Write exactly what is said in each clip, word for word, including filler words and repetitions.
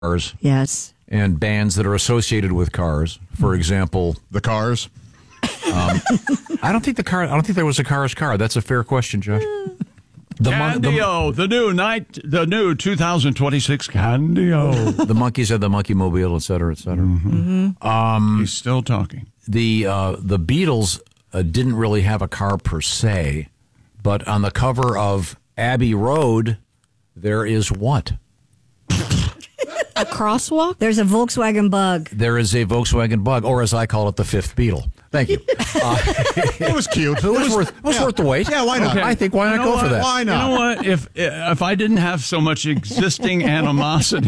cars. Yes. And bands that are associated with cars. For example, the Cars. Um, I don't think the car. I don't think there was a Cars car. That's a fair question, Josh. The Candio, the, the new night, the new two thousand twenty-six Candio. The Monkees had the Monkey Mobile, et cetera, et cetera. Mm-hmm. Mm-hmm. Um, He's still talking. The uh, the Beatles uh, didn't really have a car per se, but on the cover of Abbey Road, there is what? A crosswalk? There's a Volkswagen Bug. There is a Volkswagen Bug, or as I call it, the fifth Beetle. Thank you. Uh, it was cute. It was, worth, it was yeah. worth the wait. Yeah, why not? Okay. I think why not you know go what? for that? Why not? You know what? If if I didn't have so much existing animosity,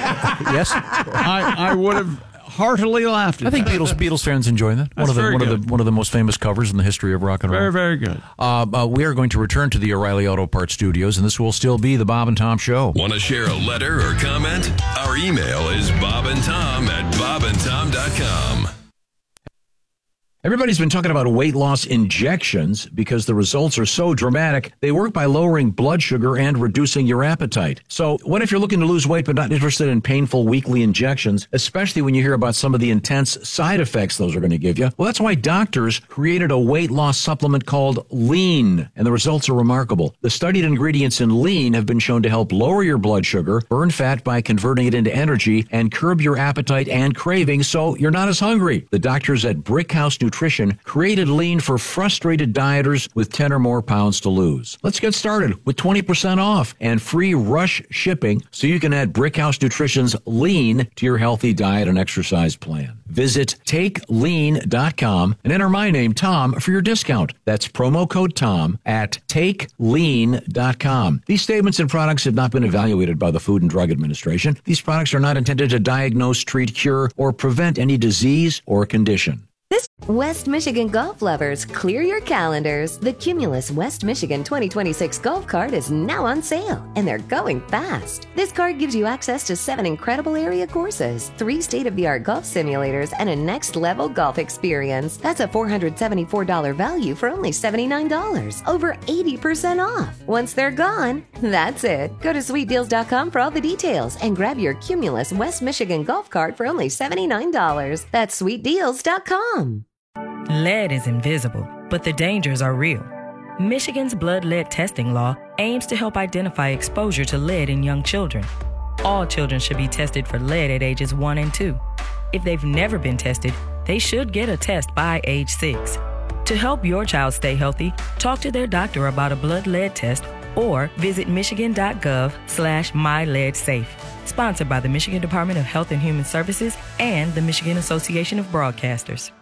yes, I, I would have heartily laughed at I think that. Beatles Beatles fans enjoy that. One That's of the very one of good. the one of the most famous covers in the history of rock and roll. Very, very good. Uh, uh, we are going to return to the O'Reilly Auto Parts studios, and this will still be the Bob and Tom Show. Want to share a letter or comment? Our email is bobandtom at bobandtom dot com. Everybody's been talking about weight loss injections because the results are so dramatic. They work by lowering blood sugar and reducing your appetite. So what if you're looking to lose weight but not interested in painful weekly injections, especially when you hear about some of the intense side effects those are going to give you? Well, that's why doctors created a weight loss supplement called Lean, and the results are remarkable. The studied ingredients in Lean have been shown to help lower your blood sugar, burn fat by converting it into energy, and curb your appetite and cravings so you're not as hungry. The doctors at Brickhouse Nutrition created Lean for frustrated dieters with ten or more pounds to lose. Let's get started with twenty percent off and free rush shipping so you can add Brickhouse Nutrition's Lean to your healthy diet and exercise plan. Visit take lean dot com and enter my name, Tom, for your discount. That's promo code Tom at take lean dot com. These statements and products have not been evaluated by the Food and Drug Administration. These products are not intended to diagnose, treat, cure, or prevent any disease or condition. West Michigan golf lovers, clear your calendars. The Cumulus West Michigan twenty twenty-six golf cart is now on sale, and they're going fast. This card gives you access to seven incredible area courses, three state-of-the-art golf simulators, and a next-level golf experience. That's a four hundred seventy-four dollars value for only seventy-nine dollars, over eighty percent off. Once they're gone, that's it. Go to sweet deals dot com for all the details and grab your Cumulus West Michigan golf cart for only seventy-nine dollars. That's sweet deals dot com. Lead is invisible, but the dangers are real. Michigan's blood lead testing law aims to help identify exposure to lead in young children. All children should be tested for lead at ages one and two. If they've never been tested, they should get a test by age six. To help your child stay healthy, talk to their doctor about a blood lead test or visit michigan.gov slash myleadsafe. Sponsored by the Michigan Department of Health and Human Services and the Michigan Association of Broadcasters.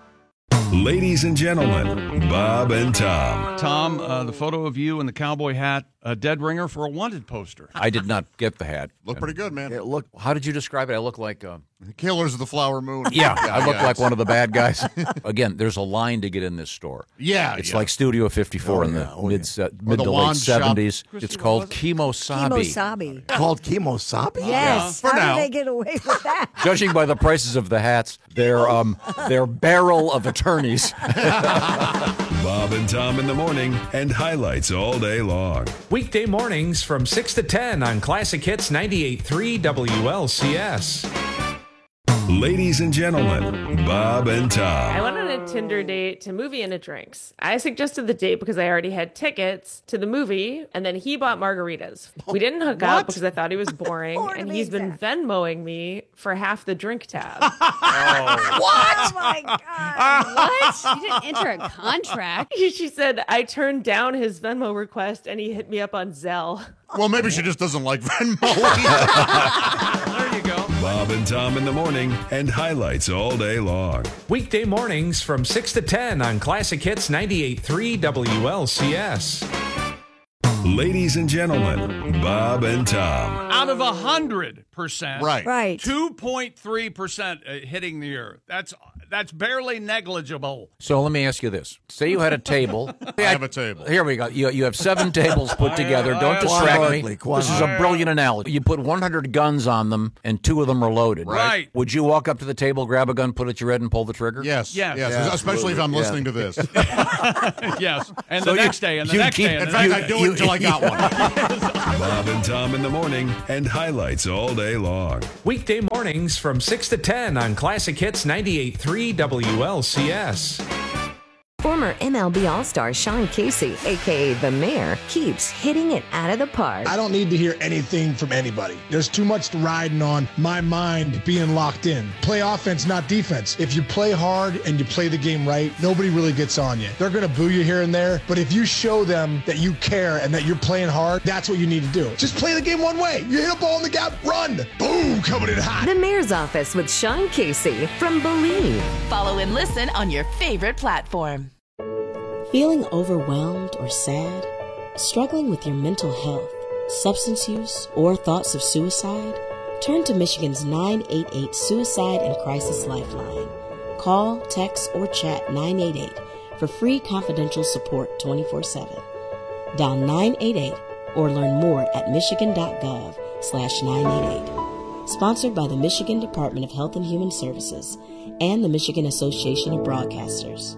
Ladies and gentlemen, Bob and Tom. Tom, uh, the photo of you in the cowboy hat, a dead ringer for a wanted poster. I did not get the hat. Look pretty good, man. It look. How did you describe it? I look like. Uh, Killers of the Flower Moon. yeah, I look yeah, like it's- one of the bad guys. Again, there's a line to get in this store. Yeah, it's yeah. like Studio fifty-four Oh, in the yeah, oh, mid yeah. uh, Or mid the to late wand shop. seventies. Christy, It's what called was it? Kemosabe. Kemosabe. Called Kemosabe? Yes. For How now. did they get away with that? Judging by the prices of the hats, they're um they're barrel of attorneys. Bob and Tom in the morning and highlights all day long. Weekday mornings from six to ten on Classic Hits ninety-eight point three W L C S. Ladies and gentlemen, Bob and I Tom. went on a Tinder date to movie and a drinks. I suggested the date because I already had tickets to the movie, and then he bought margaritas. We didn't hook up because I thought he was boring, Poor and he's been Lisa. Venmoing me for half the drink tab. What? Oh, my God. What? You didn't enter a contract. She said I turned down his Venmo request, and he hit me up on Zelle. Well, maybe she just doesn't like Venmo. There you go. Bob and Tom in the morning and highlights all day long. Weekday mornings from six to ten on Classic Hits ninety-eight point three W L C S. Ladies and gentlemen, Bob and Tom. Out of one hundred percent. Right. Right. two point three percent hitting the earth. That's That's barely negligible. So let me ask you this. Say you had a table. I have a table. Here we go. You, you have seven tables put together. Don't distract me. This is a brilliant analogy. You put one hundred guns on them, and two of them are loaded. Right. Would you walk up to the table, grab a gun, put it at your head, and pull the trigger? Yes. Yes. Yes. Yeah, Especially if I'm yeah. listening to this. Yes. And So the you- next day, and the you next keep- day, and In the fact, next I do it until I got one. Bob and Tom in the morning and highlights all day long. Weekday mornings from six to ten on Classic Hits ninety-eight point three W L C S. Former M L B All-Star Sean Casey, a k a. The Mayor, keeps hitting it out of the park. I don't need to hear anything from anybody. There's too much riding on my mind being locked in. Play offense, not defense. If you play hard and you play the game right, nobody really gets on you. They're going to boo you here and there, but if you show them that you care and that you're playing hard, that's what you need to do. Just play the game one way. You hit a ball in the gap, run. Boom, coming in hot. The Mayor's Office with Sean Casey from Believe. Follow and listen on your favorite platform. Feeling overwhelmed or sad? Struggling with your mental health, substance use, or thoughts of suicide? Turn to Michigan's nine eight eight Suicide and Crisis Lifeline. Call, text, or chat nine eight eight for free confidential support twenty-four seven. Dial nine eight eight or learn more at michigan.gov slash 988. Sponsored by the Michigan Department of Health and Human Services and the Michigan Association of Broadcasters.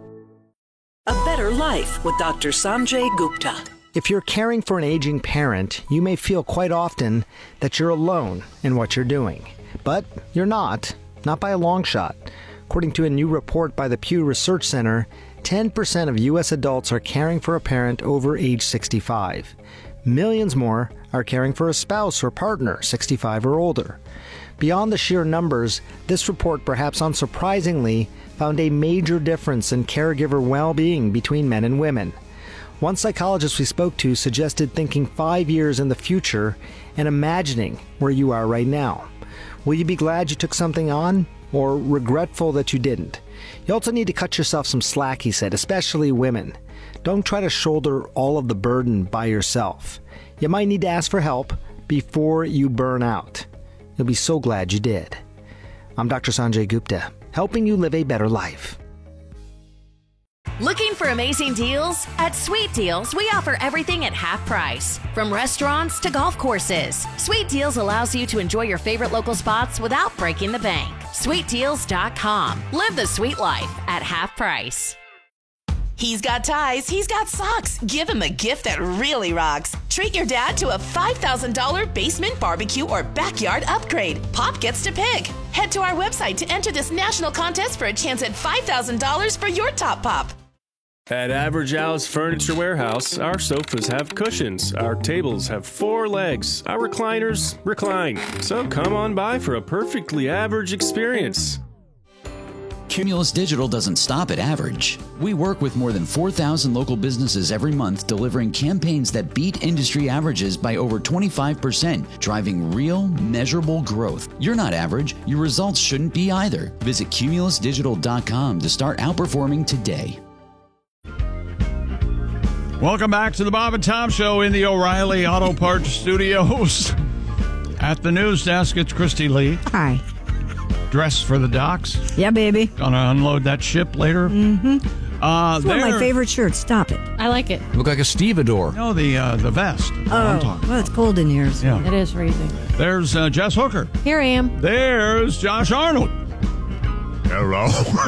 A Better Life with Doctor Sanjay Gupta. If you're caring for an aging parent, you may feel quite often that you're alone in what you're doing. But you're not, not by a long shot. According to a new report by the Pew Research Center, ten percent of U S adults are caring for a parent over age sixty-five. Millions more are caring for a spouse or partner sixty-five or older. Beyond the sheer numbers, this report, perhaps unsurprisingly, found a major difference in caregiver well-being between men and women. One psychologist we spoke to suggested thinking five years in the future and imagining where you are right now. Will you be glad you took something on, or regretful that you didn't? You also need to cut yourself some slack, he said, especially women. Don't try to shoulder all of the burden by yourself. You might need to ask for help before you burn out. You'll be so glad you did. I'm Doctor Sanjay Gupta, helping you live a better life. Looking for amazing deals? At Sweet Deals, we offer everything at half price. From restaurants to golf courses, Sweet Deals allows you to enjoy your favorite local spots without breaking the bank. sweet deals dot com. Live the sweet life at half price. He's got ties, he's got socks. Give him a gift that really rocks. Treat your dad to a five thousand dollars basement barbecue or backyard upgrade. Pop gets to pick. Head to our website to enter this national contest for a chance at five thousand dollars for your top pop. At Average Al's Furniture Warehouse, our sofas have cushions, our tables have four legs, our recliners recline. So come on by for a perfectly average experience. Cumulus Digital doesn't stop at average. We work with more than four thousand local businesses every month, delivering campaigns that beat industry averages by over twenty-five percent, driving real, measurable growth. You're not average. Your results shouldn't be either. Visit cumulus digital dot com to start outperforming today. Welcome back to the Bob and Tom Show in the O'Reilly Auto Parts Studios. At the news desk, it's Christy Lee. Hi. Dressed for the docks. Yeah, baby. Gonna unload that ship later. Mm-hmm. Uh, It's one of my favorite shirts. Stop it. I like it. Look like a stevedore. No, the uh, the vest. I'm Oh, well, it's cold in here. So. Yeah. It is freezing. There's uh, Jess Hooker. Here I am. There's Josh Arnold. Hello.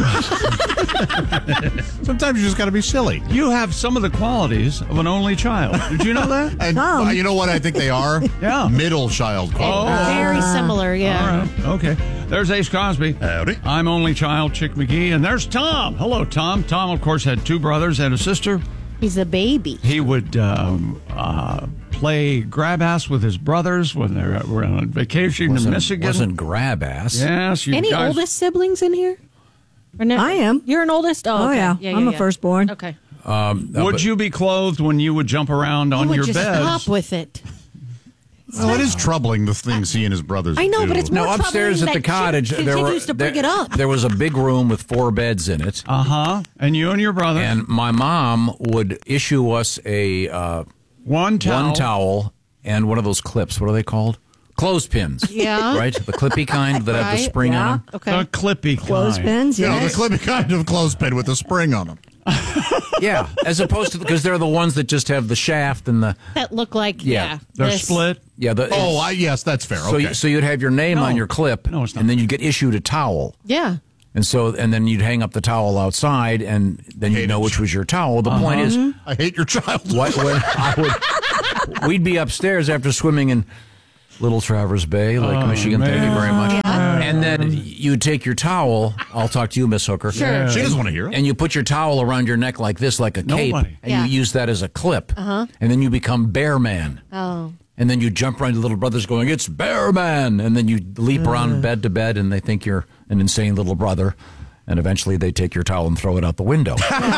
Sometimes you just got to be silly. You have some of the qualities of an only child. Did you know that? And uh, you know what I think they are? Yeah. Middle child qualities. Oh. Very similar, yeah. All right. Okay. There's Ace Cosby. Howdy. I'm only child Chick McGee. And there's Tom. Hello, Tom. Tom, of course, had two brothers and a sister. He's a baby. He would um, uh, play grab ass with his brothers when they were on vacation in Wasn't- Michigan. wasn't grab ass. Yes. You Any guys, oldest siblings in here? Or no? I am. You're an oldest? Oh, Oh, okay. yeah. yeah I'm a yeah. firstborn. Okay. Um, no, would but- you be clothed when you would jump around on I would your just bed? stop with it. Well, it is troubling the things he and his brothers I know, do. but it's No, more upstairs at troubling the that cottage, Chick there were continues to bring there, it up. there was a big room with four beds in it. Uh huh. And you and your brother. And my mom would issue us a uh, one towel. one towel and one of those clips. What are they called? Clothespins. Yeah. Right? The clippy kind that have the Right, spring yeah. on them. Okay. The clippy kind. Clothespins, You know, yes. the clippy kind of clothespin with a spring on them. Yeah, as opposed to, because they're the ones that just have the shaft and the, That look like, Yeah. yeah. They're this. split. yeah. The, Oh, I, yes, that's fair. so, Okay. you, so you'd have your name No. on your clip, No, it's not. and then you'd get issued a towel. Yeah. And so, and then you'd hang up the towel outside, and then you'd know which was your towel. The point is, I hate your child. what, when I would, we'd be upstairs after swimming in Little Traverse Bay, Lake Oh, Michigan. Thank you man. very much. Yeah. And then you'd take your towel. I'll talk to you, Miss Hooker. Sure. She doesn't want to hear it. And you put your towel around your neck like this, like a cape, Nobody. and Yeah. you use that as a clip. Uh-huh. And then you become Bear Man. Oh. And then you jump around to little brothers going, it's Bear Man. And then you leap around bed to bed, and they think you're an insane little brother. And eventually they take your towel and throw it out the window.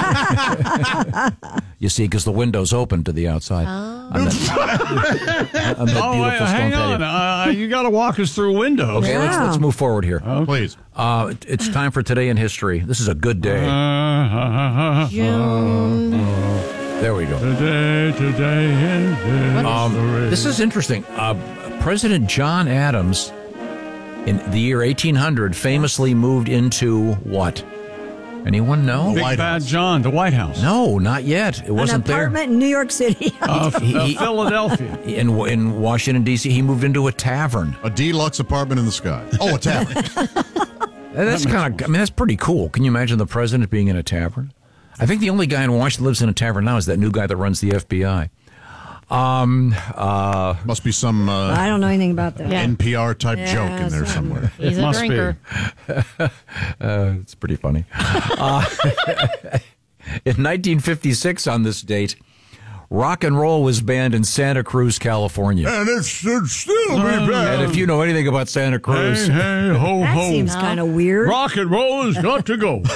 You see, because the window's open to the outside. Oh. On that, on that Oh, wait, beautiful hang stone on. patio. Uh, you got to walk us through windows. Okay, let's, let's move forward here. Please. Uh, it- it's time for Today in History. This is a good day. Uh, June. There we go. Today, today in history. Um, this is interesting. Uh, President John Adams, in the year eighteen hundred, famously moved into what? Anyone know? Big White Bad House. John, the White House. No, not yet. It An wasn't there. apartment in New York City. Uh, f- He- uh, he- Philadelphia. In in Washington D C, he moved into a tavern. A deluxe apartment in the sky. Oh, a tavern. That's kind of. I mean, that's pretty cool. Can you imagine the president being in a tavern? I think the only guy in Washington lives in a tavern now is that new guy that runs the F B I. Um. Uh. Must be some uh, I don't know anything about that. N P R type Yeah, joke in there some- somewhere. He's It a must be. drinker. Uh, it's pretty funny. Uh, in nineteen fifty-six, on this date, rock and roll was banned in Santa Cruz, California. And it should still be And bad. if you know anything about Santa Cruz, Hey, hey, ho, That ho. seems kind of weird. Rock and roll has got to go.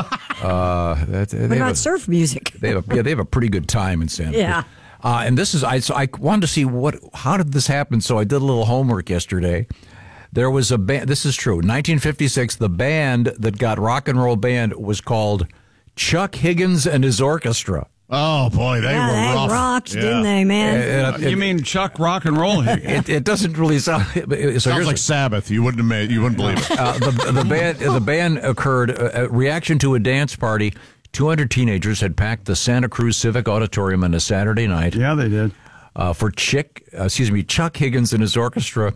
uh, that, they, What have about a, surf music? they have a, yeah, they have a pretty good time in Santa Yeah. Cruz. Uh, and this is I. So I wanted to see what. How did this happen? So I did a little homework yesterday. There was a band. This is true. nineteen fifty-six. The band that got rock and roll banned was called Chuck Higgins and his Orchestra. Oh boy, they yeah, were they rough. rocked, Yeah. didn't they, man? Uh, it- you mean Chuck Rock and Roll Higgins? It, it doesn't really sound. So Sounds here's like Sabbath. You wouldn't have made. You wouldn't believe it. uh, the, the band. The band occurred a, a reaction to a dance party. two hundred teenagers had packed the Santa Cruz Civic Auditorium on a Saturday night. Yeah, they did. Uh, for Chick, uh, excuse me, Chuck Higgins and his orchestra.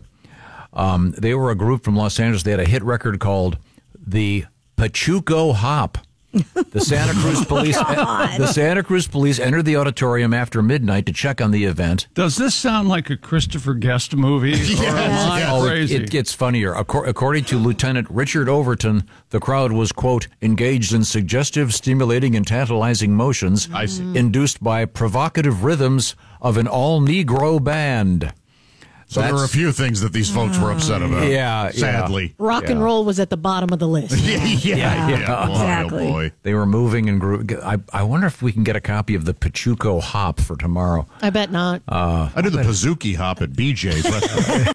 Um, they were a group from Los Angeles. They had a hit record called the Pachuco Hop. The Santa Cruz police, God. the Santa Cruz police entered the auditorium after midnight to check on the event. Does this sound like a Christopher Guest movie? Or am I Oh, it, crazy? it gets funnier. Accor- According to Lieutenant Richard Overton, the crowd was, quote, engaged in suggestive, stimulating, and tantalizing motions I see. induced by provocative rhythms of an all-Negro band. So there were a few things that these folks were upset about. Yeah, yeah. Sadly. Rock and roll was at the bottom of the list. yeah, yeah, Yeah, Boy, exactly. oh boy. They were moving and gro- I, I wonder if we can get a copy of the Pachuco Hop for tomorrow. I bet not. Uh, I did the Pazuki hop at B J's restaurant.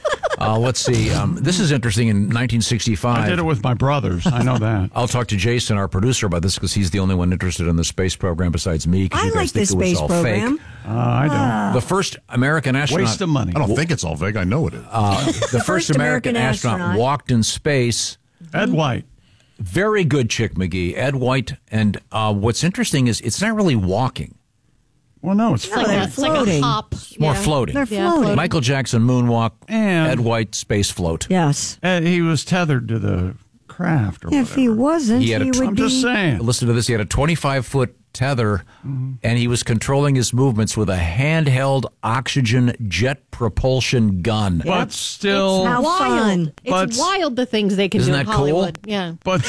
uh, let's see. Um, this is interesting. In nineteen sixty-five, I did it with my brothers. I know that. I'll talk to Jason, our producer, about this because he's the only one interested in the space program besides me. 'cause I you guys like think this it was space all program. Fake. Uh, I don't. The first American astronaut. Waste of money. I don't think it's all vague. I know it is. Uh, the first American, American astronaut, astronaut. walked in space. Ed White. Very good, Chick McGee, Ed White. And uh, what's interesting is it's not really walking. Well, no, it's It's like, they're a, it's like a floating. hop. It's more Yeah. floating. They're Yeah, floating. Michael Jackson moonwalk, And- Ed White space float. Yes. Uh, he was tethered to the craft or If he whatever. wasn't, He he, had a- would I'm be. just saying. Listen to this. He had a twenty-five foot tether, Mm-hmm. and he was controlling his movements with a handheld oxygen jet propulsion gun. But still, How wild. fun. But- It's wild the things they can Isn't do in that cool? Hollywood. Yeah. but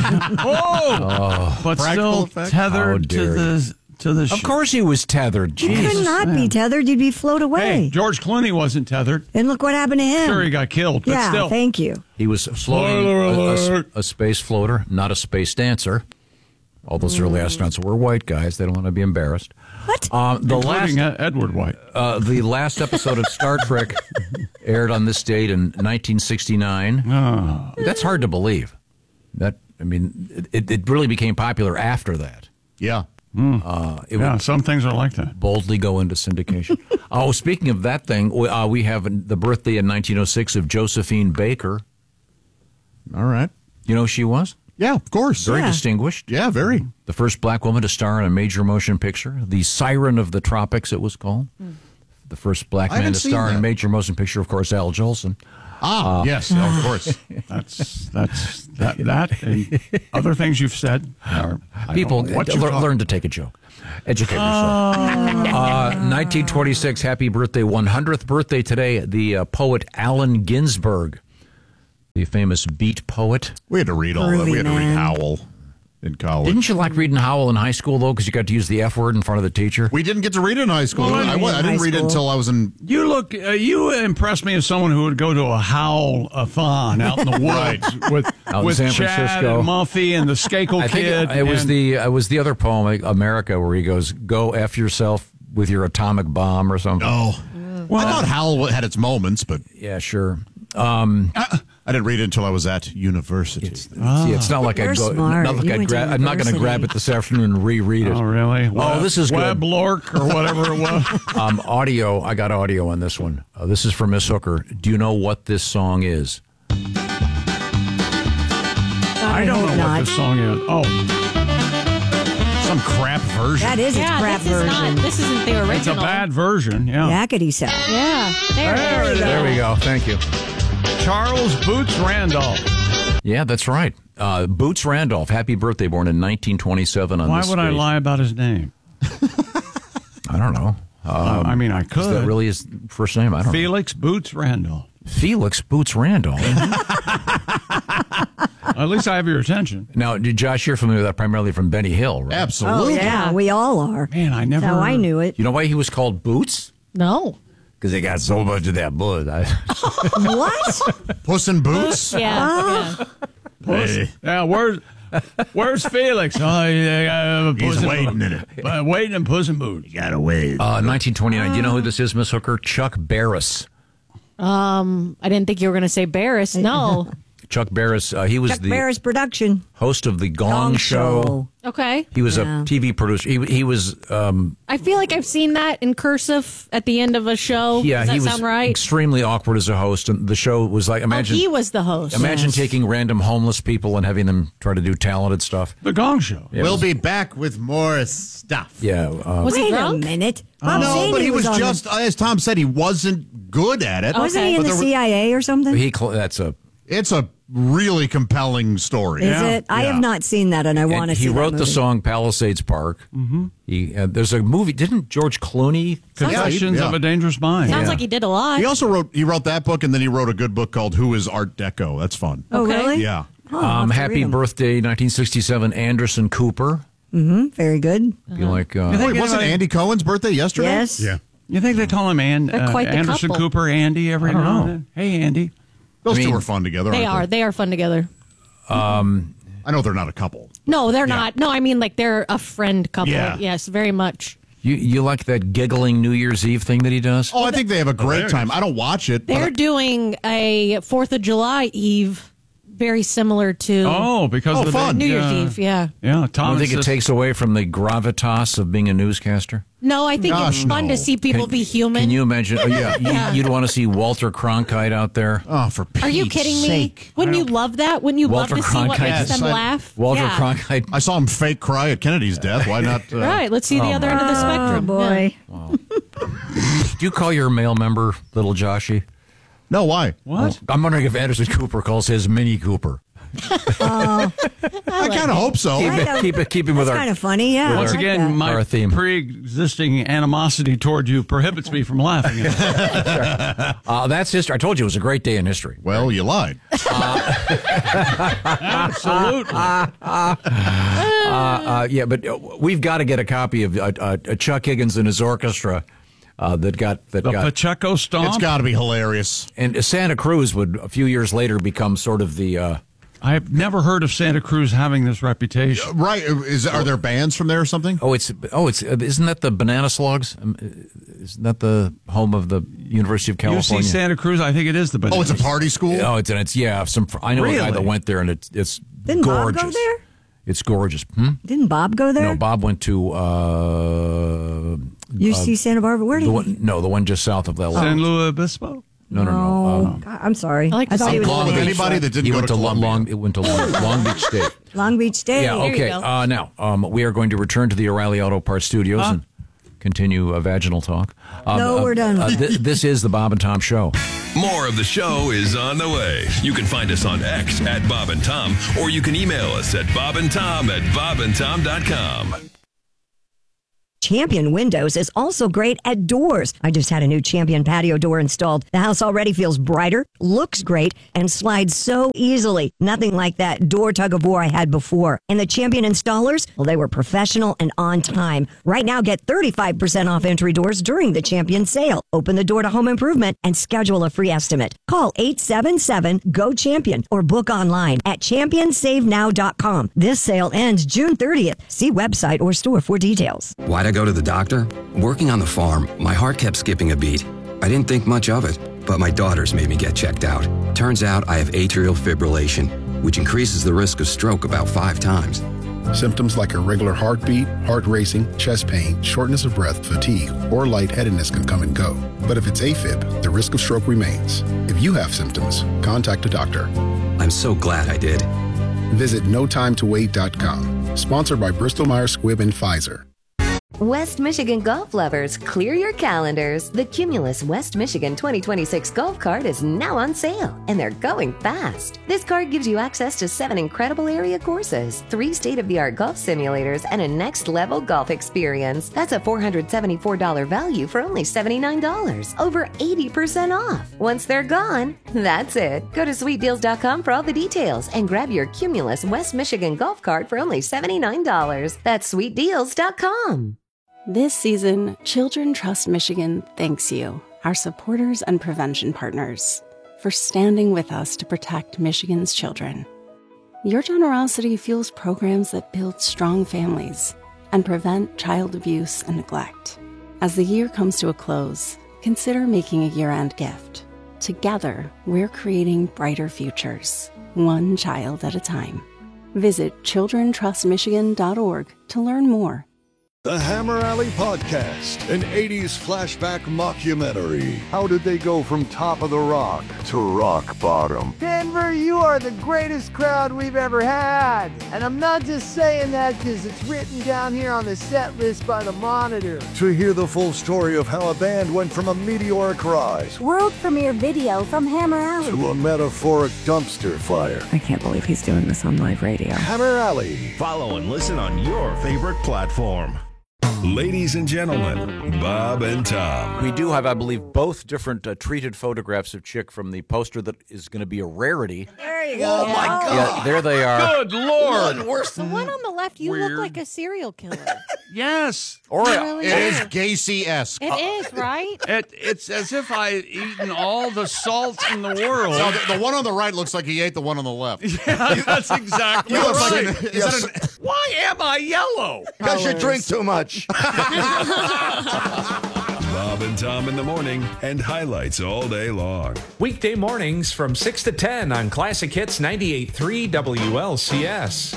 oh, but Practical still effect? How tethered to dare the to the. Of ship. course, he was tethered. You Jesus. could not be tethered. You'd be float away. Hey, George Clooney wasn't tethered. And look what happened to him. Sure, he got killed, but yeah, still. thank you. He was floating Spoiler a, a- alert. a space floater, not a space dancer. All those early astronauts were white guys. They don't want to be embarrassed. What? Um, the last, Including Ed- Edward White. uh, the last episode of Star Trek aired on this date in nineteen sixty-nine. Oh. That's hard to believe. That I mean, it, it really became popular after that. Yeah. Uh, it Yeah, would some things are like that. boldly go into syndication. Oh, speaking of that thing, we- uh, we have the birthday in nineteen oh six of Josephine Baker. All right. You know who she was? Yeah, of course. Very Yeah. distinguished. Yeah, very. The first black woman to star in a major motion picture. The Siren of the Tropics, it was called. The first black I man haven't to seen star in a that. major motion picture, of course, Al Jolson. Ah, Uh, yes, of course. That's that's that that and other things you've said. Are, I People don't know what uh, you're lear- talking- learn to take a joke. Educate yourself. Uh, nineteen twenty-six, happy birthday, one hundredth birthday today, the uh, poet Allen Ginsberg, the famous beat poet. We had to read all that. Groovy We had to read man. Howell in college. Didn't you like reading Howell in high school, though, because you got to use the F word in front of the teacher? We didn't get to read it in high school. Well, I, wa- I didn't high read it school. until I was in. You look. Uh, you impress me as someone who would go to a howl-a-thon out in the woods with Out in with San Chad Francisco. and Muffy and the Skakel I think Kid. it, it was and- the it was the other poem, like America, where he goes, "Go F yourself with your atomic bomb" or something. Oh, well, I thought Howell had its moments, but Yeah, sure. Um, I didn't read it until I was at university. See, it's not like You're I'd go. smart. Not like You I'd went to grab. I'm not going to university. grab it this afternoon and reread it. Oh, really? Oh, this is Web good. Lork or whatever it was. Um, audio. I got audio on this one. Uh, this is from Miss Hooker. Do you know what this song is? I don't hope know not. what this song is. Oh, Some crap version. That is Yeah, a crap this is version. not. This isn't the original. it's a bad version. Yeah. Yakety sack. Yeah, there, there, we go. There we go. Thank you. Charles Boots Randolph. Yeah, that's right. Uh, Boots Randolph. Happy birthday, born in nineteen twenty-seven. On Why this would I stage. lie about his name? I don't know. Uh, I mean, I Is could. that really his first name? I don't know. Felix Boots Randolph. Felix Boots Randolph. At least I have your attention. Now, did Josh, you're familiar with that primarily from Benny Hill, right? Oh, Absolutely. yeah, we all are. Man, I never. That's how I knew it. You know why he was called Boots? No. Because they got so much of that blood. I, What? Puss in Boots. Yeah. yeah. Puss. Yeah, where's where's Felix? Oh, yeah, uh, He's Puss in waiting Boots. in it. Uh, waiting in Puss in Boots. You gotta wait. uh, nineteen twenty-nine. Do you know who this is, Miss Hooker? Chuck Barris. Um, I didn't think you were going to say Barris. No. Chuck Barris. Uh, he was Chuck the Barris production. host of the Gong, Gong Show. Show. Okay. He was Yeah. a T V producer. He, he was. Um, I feel like I've seen that in cursive at the end of a show. yeah, Does that he was sound right? extremely awkward as a host, and the show was like imagine. oh, he was the host. Imagine Yes. taking random homeless people and having them try to do talented stuff. The Gong Show. Yeah, it We'll was- be back with more stuff. Yeah. Uh, Was he Wait a drunk? minute. Bob no, Zaney but he was on just, as Tom said, he wasn't good at it. The, wasn't he But in the there were- C I A or something? he. cl- That's a. It's a really compelling story. Is Yeah. it? I Yeah. have not seen that, and I want And to see he that wrote the movie. song Palisades Park. Mm-hmm. He uh, there's a movie. Didn't George Clooney? Confessions Yeah. of a Dangerous Mind. Sounds Yeah. like he did a lot. He also wrote he wrote that book, and then he wrote a good book called Who is Art Deco. That's fun. Oh, Okay. really? Yeah. Oh, I'll have Um, to happy read 'em. birthday, nineteen sixty-seven, Anderson Cooper. Mm-hmm. Very good. You like? Uh, think Wait, wasn't anybody- Andy Cohen's birthday yesterday? Yes. Yeah. You think they call him An- They're uh, quite the Anderson couple. Cooper, Andy every I don't now and know. then? Hey, Andy. Those I mean, two are fun together. They aren't are. They are fun together. um, I know they're not a couple. No, they're not. No, I mean like they're a friend couple. Yeah. Yes, very much. you you like that giggling New Year's Eve thing that he does? Oh, I think they have a great time. I don't watch it. but They're I- doing a Fourth of July Eve, very similar to Oh, because Oh, of the fun. New big, Year's uh, Eve. Yeah. Yeah, I Tom. don't think it says- takes away from the gravitas of being a newscaster. No, I think Gosh, it's fun no. to see people Can- be human. Can you imagine? Oh, yeah, Yeah. You, you'd want to see Walter Cronkite out there. Oh, for Pete's Are you kidding sake. me? Wouldn't you love that? Wouldn't you Walter love to see what Cronkite. makes them Yes, I- laugh? Walter yeah. Cronkite. I saw him fake cry at Kennedy's death. Why not? Uh, Right. Let's see the Oh, other my end of the Oh, spectrum. boy. Do you call your male member Little Joshy? No, why? What? I'm wondering if Anderson Cooper calls his Mini Cooper. Oh, I kind of hope so. Keep I it, don't- keep it, keep him with that's our. kind of funny. Yeah. I Once like again, that. my Our theme. pre-existing animosity toward you prohibits me from laughing at it. Uh, that's history. I told you it was a great day in history. Well, you lied. Absolutely. Uh, uh, yeah, but uh, we've got to get a copy of uh, uh, Chuck Higgins and his orchestra uh, that got that The got. Pacheco Stomp. It's got to be hilarious. And Santa Cruz would a few years later become sort of the. Uh, I've never heard of Santa Cruz having this reputation. Right? Is are there bands from there or something? oh, it's oh, it's isn't that the Banana Slugs? Um, Isn't that the home of the University of U California? C Santa Cruz, I think it is the Oh, it's a Bananas. party school. Oh, it's and it's yeah. Some I know a guy Really? that went there, and it's it's Didn't Bob gorgeous. go there? It's gorgeous. Hmm? Didn't Bob go there? No, Bob went to uh, U C uh, Santa Barbara. Where did the he? one, No, the one just south of L A. San Luis Obispo? No, no, no. No. Um, God, I'm sorry. I like I to thought say he was Long in Beach. the- Anybody that didn't he go went to to Long, Columbia. Long. It went to Long, Long Beach State. Long Beach State. Yeah. Okay. go. Uh, now um, we are going to return to the O'Reilly Auto Parts Studios Huh? and continue uh, vaginal talk. Um, No, uh, we're done. Uh, th- this is the Bob and Tom Show. More of the show is on the way. You can find us on X at Bob and Tom, or you can email us at bobandtom at bob and tom dot com. Champion Windows is also great at doors. I just had a new Champion patio door installed. The house already feels brighter, looks great, and slides so easily. Nothing like that door tug of war I had before. And the Champion installers, well, they were professional and on time. Right now, get thirty-five percent off entry doors during the Champion sale. Open the door to home improvement and schedule a free estimate. Call eight seven seven, G O CHAMPION or book online at champion save now dot com. This sale ends June thirtieth. See website or store for details. Why'd I go to the doctor? Working on the farm, my heart kept skipping a beat. I didn't think much of it, but my daughters made me get checked out. Turns out I have atrial fibrillation, which increases the risk of stroke about five times. Symptoms like irregular heartbeat, heart racing, chest pain, shortness of breath, fatigue, or lightheadedness can come and go. But if it's AFib, the risk of stroke remains. If you have symptoms, contact a doctor. I'm so glad I did. Visit no time to wait dot com. Sponsored by Bristol Myers Squibb and Pfizer. West Michigan golf lovers, clear your calendars. The Cumulus West Michigan twenty twenty-six golf cart is now on sale, and they're going fast. This card gives you access to seven incredible area courses, three state-of-the-art golf simulators, and a next-level golf experience. That's a four hundred seventy-four dollars value for only seventy-nine dollars, over eighty percent off. Once they're gone, that's it. Go to sweet deals dot com for all the details and grab your Cumulus West Michigan golf cart for only seventy-nine dollars. That's sweet deals dot com. This season, Children Trust Michigan thanks you, our supporters and prevention partners, for standing with us to protect Michigan's children. Your generosity fuels programs that build strong families and prevent child abuse and neglect. As the year comes to a close, consider making a year-end gift. Together, we're creating brighter futures, one child at a time. Visit children trust michigan dot org to learn more. The Hammer Alley Podcast, an eighties flashback mockumentary. How did they go from top of the rock to rock bottom? Denver, you are the greatest crowd we've ever had. And I'm not just saying that because it's written down here on the set list by the Monitor. To hear the full story of how a band went from a meteoric rise World premiere video from Hammer Alley to a metaphoric dumpster fire. I can't believe he's doing this on live radio. Hammer Alley. Follow and listen on your favorite platform. Ladies and gentlemen, Bob and Tom. We do have, I believe, both different uh, treated photographs of Chick from the poster that is going to be a rarity. There you Oh, my God. Yeah, there they are. Good Lord. Worse the one on the left, you Weird. look like a serial killer. Yes. Or You really It is do. Gacy-esque. It is, right? It, it's as if I had eaten all the salt in the world. No, the, the one on the right looks like he ate the one on the left. Yeah, that's exactly You look right. like an- is Yes. that an- Why am I yellow? Because you drink too much. Bob and Tom in the morning and highlights all day long. Weekday mornings from six to ten on Classic Hits ninety-eight point three W L C S.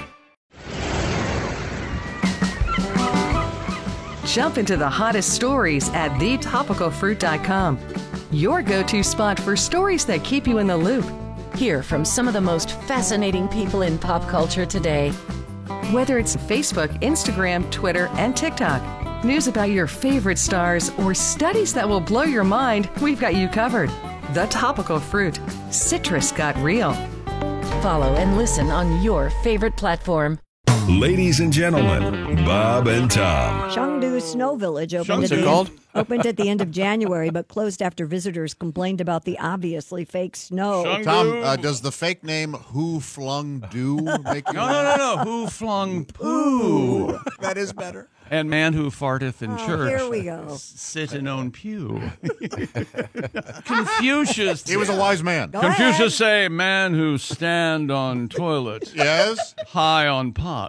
Jump into the hottest stories at the topical fruit dot com. Your go-to spot for stories that keep you in the loop. Hear from some of the most fascinating people in pop culture today. Whether it's Facebook, Instagram, Twitter, and TikTok, news about your favorite stars, or studies that will blow your mind, we've got you covered. The Topical Fruit. Citrus got real. Follow and listen on your favorite platform. Ladies and gentlemen, Bob and Tom. Chengdu Snow Village opened What's at, it the called? End, opened at the end of January, but closed after visitors complained about the obviously fake snow. Tom, uh, does the fake name Who Flung Do make you No, no, no, no. Who flung poo? That is better. And man who farteth in Oh, church. here we go. Sit in own pew. Confucius. He was a wise man. Go Confucius ahead. say, man who stand on toilet. Yes? High on pot.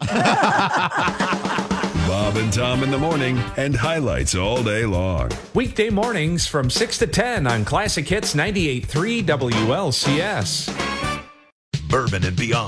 Bob and Tom in the morning and highlights all day long. Weekday mornings from six to ten on Classic Hits ninety-eight point three W L C S. Bourbon and Beyond, the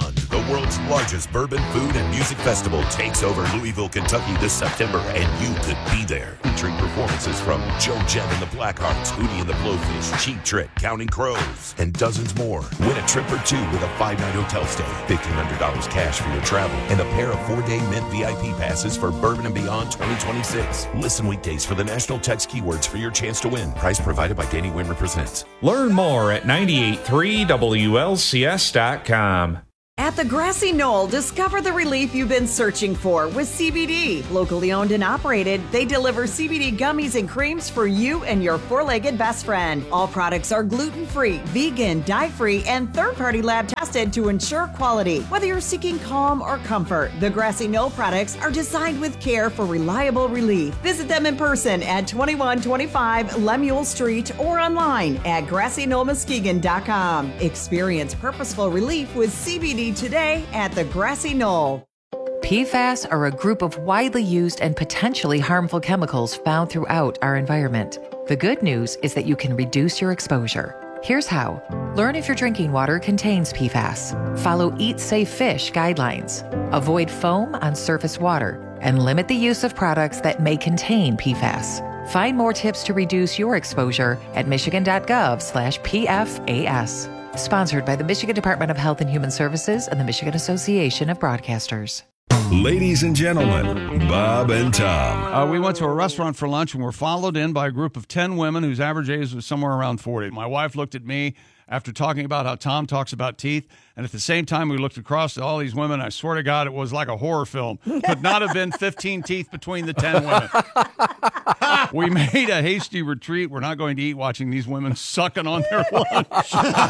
The world's largest bourbon, food, and music festival takes over Louisville, Kentucky this September, and you could be there. Featuring performances from Joe Jett and the Blackhearts, Hootie and the Blowfish, Cheap Trick, Counting Crows, and dozens more. Win a trip or two with a five-night hotel stay, fifteen hundred dollars cash for your travel, and a pair of four-day Mint V I P passes for Bourbon and Beyond twenty twenty-six. Listen weekdays for the national text keywords for your chance to win. Price provided by Danny Wimmer Presents. Learn more at ninety-eight point three W L C S dot com. At the Grassy Knoll, discover the relief you've been searching for with C B D. Locally owned and operated, they deliver C B D gummies and creams for you and your four-legged best friend. All products are gluten-free, vegan, dye-free, and third-party lab tested to ensure quality. Whether you're seeking calm or comfort, the Grassy Knoll products are designed with care for reliable relief. Visit them in person at twenty-one twenty-five Lemuel Street or online at grassy knoll muskegon dot com. Experience purposeful relief with C B D today at the Grassy Knoll. P FAS are a group of widely used and potentially harmful chemicals found throughout our environment. The good news is that you can reduce your exposure. Here's how. Learn if your drinking water contains P FAS. Follow Eat Safe Fish guidelines. Avoid foam on surface water and limit the use of products that may contain P FAS. Find more tips to reduce your exposure at michigan.gov slash PFAS. Sponsored by the Michigan Department of Health and Human Services and the Michigan Association of Broadcasters. Ladies and gentlemen, Bob and Tom. Uh, we went to a restaurant for lunch and were followed in by a group of ten women whose average age was somewhere around forty. My wife looked at me after talking about how Tom talks about teeth, and at the same time we looked across at all these women. I swear to God, it was like a horror film. Could not have been fifteen teeth between the ten women. We made a hasty retreat. We're not going to eat watching these women sucking on their lunch.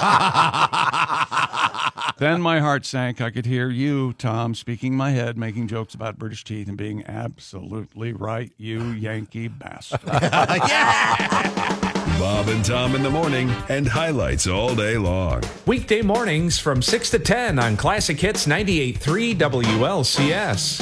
Then my heart sank. I could hear you, Tom, speaking in my head, making jokes about British teeth and being absolutely right, you Yankee bastard. Bob and Tom in the morning and highlights all day long. Weekday mornings from six to ten on Classic Hits ninety-eight point three W L C S.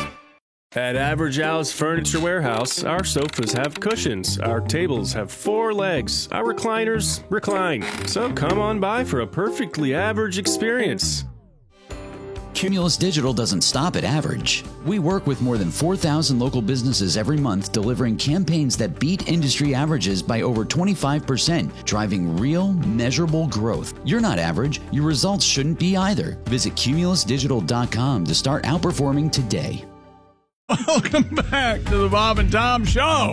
At Average Al's Furniture Warehouse, our sofas have cushions, our tables have four legs, our recliners recline. So come on by for a perfectly average experience. Cumulus Digital doesn't stop at average. We work with more than four thousand local businesses every month, delivering campaigns that beat industry averages by over twenty-five percent, driving real, measurable growth. You're not average. Your results shouldn't be either. Visit cumulus digital dot com to start outperforming today. Welcome back to the Bob and Tom Show.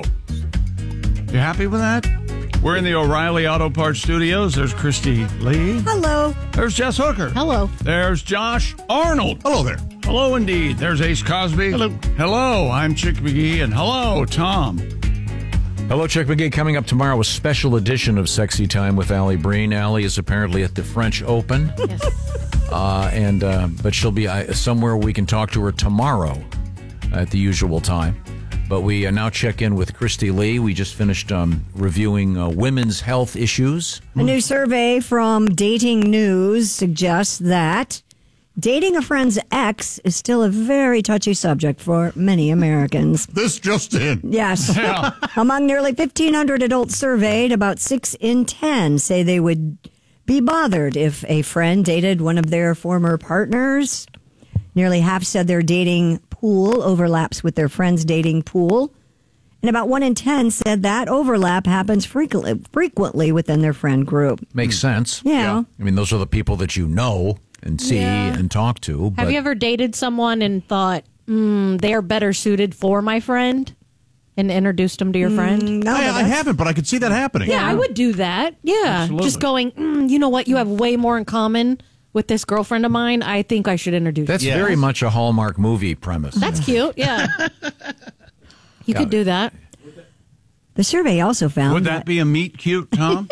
You happy with that? We're in the O'Reilly Auto Parts Studios. There's Christy Lee. Hello. There's Jess Hooker. Hello. There's Josh Arnold. Hello there. Hello indeed. There's Ace Cosby. Hello. Hello, I'm Chick McGee, and hello, Tom. Hello, Chick McGee. Coming up tomorrow, a special edition of Sexy Time with Allie Breen. Allie is apparently at the French Open. Yes. Uh, and uh, but she'll be uh, somewhere we can talk to her tomorrow at the usual time. But we uh, now check in with Christy Lee. We just finished um, reviewing uh, women's health issues. A new survey from Dating News suggests that dating a friend's ex is still a very touchy subject for many Americans. This just in. Yes. Yeah. Among nearly fifteen hundred adults surveyed, about six in ten say they would be bothered if a friend dated one of their former partners. Nearly half said their dating pool overlaps with their friend's dating pool. And about one in ten said that overlap happens frequently frequently within their friend group. Makes sense. Yeah. yeah. I mean, those are the people that you know and see Yeah. and talk to. Have but you ever dated someone and thought, mm, they're better suited for my friend? And introduced them to your friend? No, I, I haven't, but I could see that happening. Yeah, I would do that. Yeah. Absolutely. Just going, mm, you know what? You have way more in common with this girlfriend of mine. I think I should introduce That's you. very much a Hallmark movie premise. That's cute. Yeah. You Got could it. do that. The survey also found Would that be a meet cute, Tom?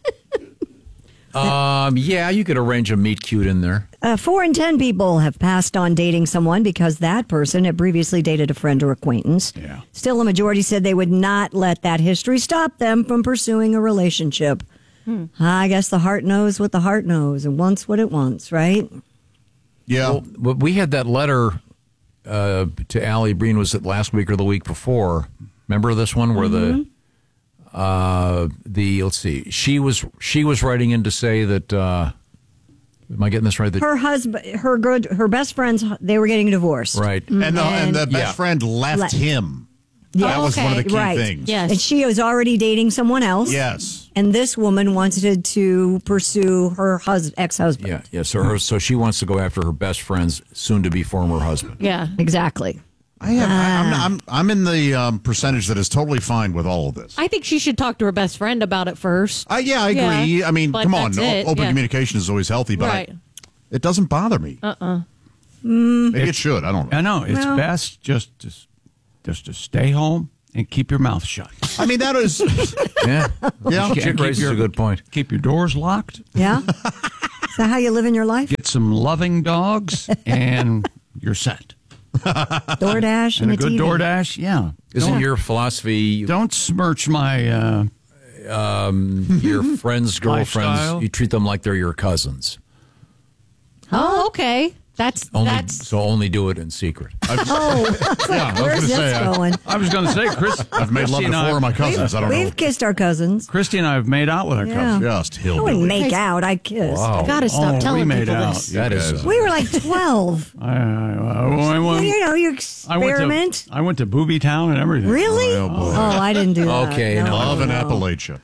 um, yeah, you could arrange a meet cute in there. Uh, four in ten people have passed on dating someone because that person had previously dated a friend or acquaintance. Yeah. Still, a majority said they would not let that history stop them from pursuing a relationship. Hmm. I guess the heart knows what the heart knows and wants what it wants, right? Yeah. Well, we had that letter uh, to Allie Breen, was it last week or the week before? Remember this one where mm-hmm. the uh, the let's see, she was she was writing in to say that uh, Am I getting this right? The- her husband, her good, her best friends, they were getting divorced. Right. And, the, and the best Yeah. friend left Left. him. Yeah. That was one of the key right. things. And she was already dating someone else. Yes. And this woman wanted to pursue her hus- ex-husband. Yeah, yeah. So her, so she wants to go after her best friend's soon-to-be former husband. Yeah, exactly. I have, I, I'm, I'm, I'm in the um, percentage that is totally fine with all of this. I think she should talk to her best friend about it first. Uh, yeah, I agree. I mean, But come on. that's o- it, Open yeah. communication is always healthy, but Right. I, it doesn't bother me. Uh-uh. Maybe it should. I don't know. I know. It's Well- best just to, just to stay home and keep your mouth shut. I mean, that is. Yeah. Yeah. Chick Keep raises your- a good point. Keep your doors locked. Yeah? Is that how you live in your life? Get some loving dogs, and you're set. DoorDash And and, a the good T V. DoorDash, yeah. Isn't Don't- your philosophy? Don't smirch my uh, um, your friends' girlfriends. Lifestyle? You treat them like they're your cousins. Oh, okay. That's Only that's. so only do it in secret. Oh, Yeah, I was where's gonna this say, I- going? I was going to say, Chris. I've made love Christy to and I- four of my cousins. I don't know. We've kissed our cousins. Christy and I have made out with our Yeah. cousins. Just I hillbilly. wouldn't make out. I kissed. Wow. Gotta stop Oh, telling we made people out. this. That is. guys- We were like twelve. I, I, I, I Well, went, you know, you I went experiment. to I went to Booby Town and everything. Really? Oh, boy. Oh, I didn't do that. Okay, No, no. Love in no. Appalachia.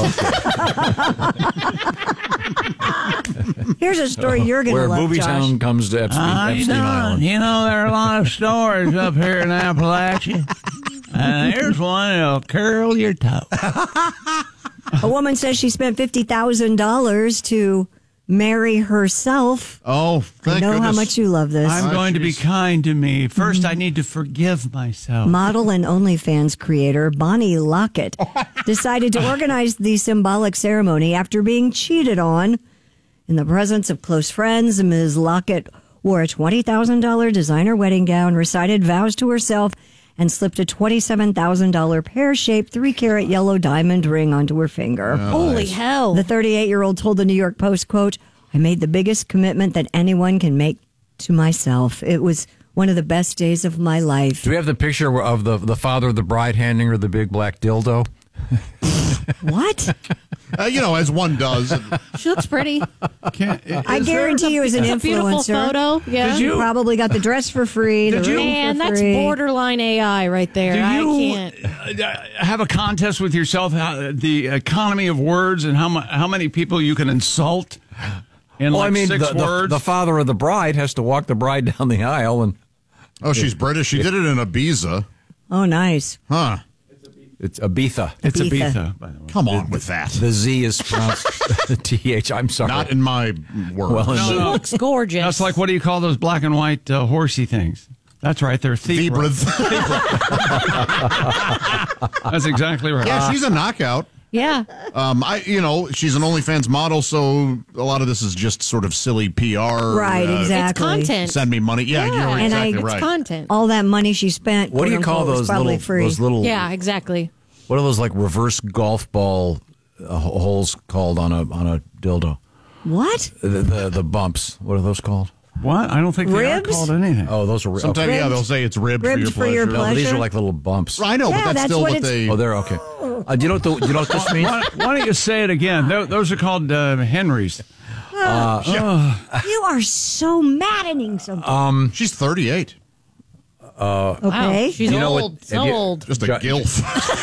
Here's a story you're going to Where love, Booby Josh. Town comes to Epstein, How you Epstein doing? Island. You know, there are a lot of stories up here in Appalachia. And here's one that'll curl your toe. A woman says she spent fifty thousand dollars to marry herself. Oh, I thank know how goodness. much you love this. I'm Oh, going to be jeez. kind to me. First, I need to forgive myself. Model and OnlyFans creator Bonnie Lockett decided to organize the symbolic ceremony after being cheated on. In the presence of close friends, Miz Lockett wore a twenty thousand dollars designer wedding gown, recited vows to herself, and slipped a twenty-seven thousand dollars pear-shaped three-carat yellow diamond ring onto her finger. Holy hell! The thirty-eight-year-old told the New York Post, quote, "I made the biggest commitment that anyone can make to myself. It was one of the best days of my life." Do we have the picture of the the father of the bride handing her the big black dildo? What? Uh, you know, as one does. She looks pretty. Can't, I guarantee you, as an It's a beautiful influencer, photo. Yeah. Did you- you probably got the dress for free. The Did you- ring Man, for that's free. borderline A I right there. Do I you can't. uh, have a contest with yourself, how, the economy of words, and how, mu- how many people you can insult in Well, like I mean, six the, the, words? the father of the bride has to walk the bride down the aisle, and Oh, she's British. She did it in Ibiza. Oh, nice. Huh. it's Ibiza. it's Ibiza. Ibiza, by the way. Come on with that. The Z is pronounced T H. I'm sorry. Not in my words. Well, in No, the- no. Looks gorgeous. That's like, what do you call those black and white uh, horsey things? That's right, they're Zebra. thebra. That's exactly right. Yeah, she's a knockout. Yeah. Um, I, you know, she's an OnlyFans model, so a lot of this is just sort of silly P R. Right, uh, exactly. It's content. Send me money. Yeah, Yeah, you're and I- exactly it's right. Content. All that money she spent. what do you quote call unquote, was those probably little free. those little Yeah, exactly. what are those like reverse golf ball uh, holes called on a on a dildo? What? The, the the bumps. What are those called? What? I don't think they Ribs? are called anything. Oh, those are ri- Sometimes, okay. yeah, they'll say it's ribbed, Ribbed for your for your pleasure. No, but these pleasure? are like little bumps. I know, Yeah, but that's, that's still what what, it's- they. Oh, they're okay. Uh, do you know what the, you know what this means? Why, why don't you say it again? Tho- Those are called uh, Henrys. You are so maddening sometimes. Um, She's thirty-eight. uh, okay. Wow, she's You know what- old. So have you- old. Just a Jo- gilf.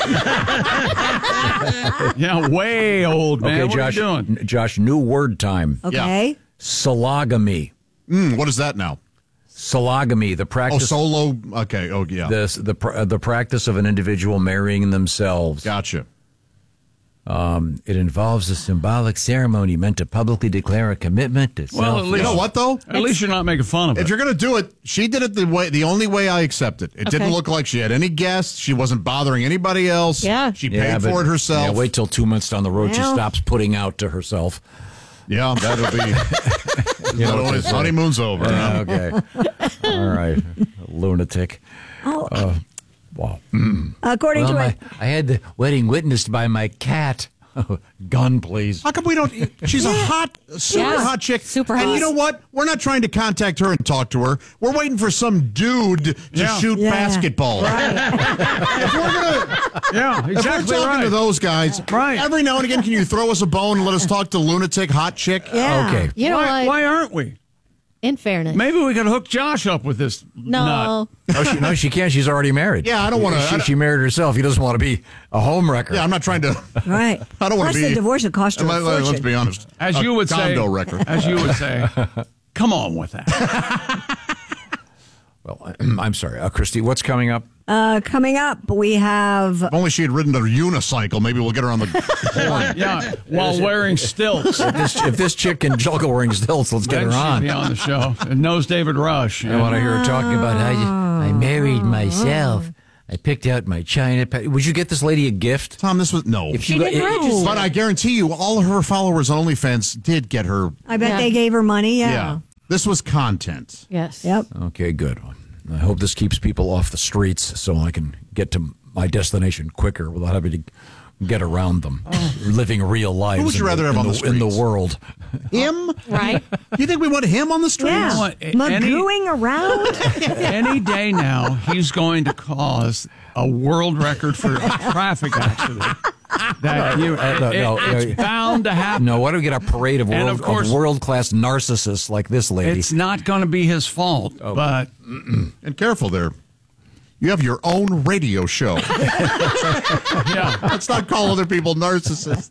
Yeah, way old, man. okay, what Josh. are you doing? n- Josh, new word time. okay. Sologamy. Mm, what is that now? Sologamy, the Oh, practice. solo. Okay. Oh, yeah. the the pr- uh, the practice of an individual marrying themselves. Gotcha. Um, it involves a symbolic ceremony meant to publicly declare a commitment to Well, at self. least, You know what, though? At least you're not making fun of If it. you're going to do it, she did it the way, the only way I accept it. It didn't Okay. look like she had any guests. She wasn't bothering anybody else. Yeah. She Yeah, paid but- for it herself. Yeah, wait till two months down the road she Well- stops putting out to herself. Yeah, that'll be. You know That'll- what his they say. honeymoon's over. Yeah, huh? okay. All right. Lunatic. Oh, Uh, wow. Mm. according Well, to my, a I had the wedding witnessed by my cat. Gun, please. How come we don't? She's a hot, super Yeah. hot chick. Super And hot. you know what? We're not trying to contact her and talk to her. We're waiting for some dude to Yeah. shoot Yeah. basketball. If we're gonna, Yeah, if we're exactly talking right. to those guys, Right. every now and again, can you throw us a bone and let us talk to lunatic hot chick? Yeah. Okay. You know why, what? why aren't we? In fairness. Maybe we could hook Josh up with this No. nut. No, she, no, she can't. She's already married. Yeah, I don't wanna- She, I- she married herself. He doesn't want to be a home wrecker. Yeah, I'm not trying to. Right. I don't want Plus to be. the divorce would cost her a Let- let- fortune. Let's be honest. As A you would say, condo wrecker. as you would say, come on with that. Well, I'm sorry, uh, Christy. What's coming up? Uh, coming up, we have. If only she had ridden a unicycle, maybe we'll get her on the horn. Yeah, while wearing stilts. If this, if this chick can juggle wearing stilts, let's get Then her she'd on. be on the show. And knows David Rush. I want to hear her talking about how I, I married myself. I picked out my china. Pa- Would you get this lady a gift? Tom, this was no. If She you didn't it- it know. just- But I guarantee you, all of her followers on OnlyFans did get her. I bet Yeah. they gave her money. Yeah. This was content. Yes. Yep. Okay, good. I hope this keeps people off the streets so I can get to my destination quicker without having to get around them, living real lives. Who would you in rather the, have in on the in the streets? world? Him? Right? Do you think we want him on the streets? Yeah. what, any- Magooing around. Any day now, he's going to cause a world record for a traffic accident. That you, Uh, no, it- no, it's no. bound to happen. No, why do we get a parade of And world, of course- of world-class narcissists like this lady? It's not going to be his fault, Oh. but And careful there. You have your own radio show. yeah, Let's not call other people narcissists.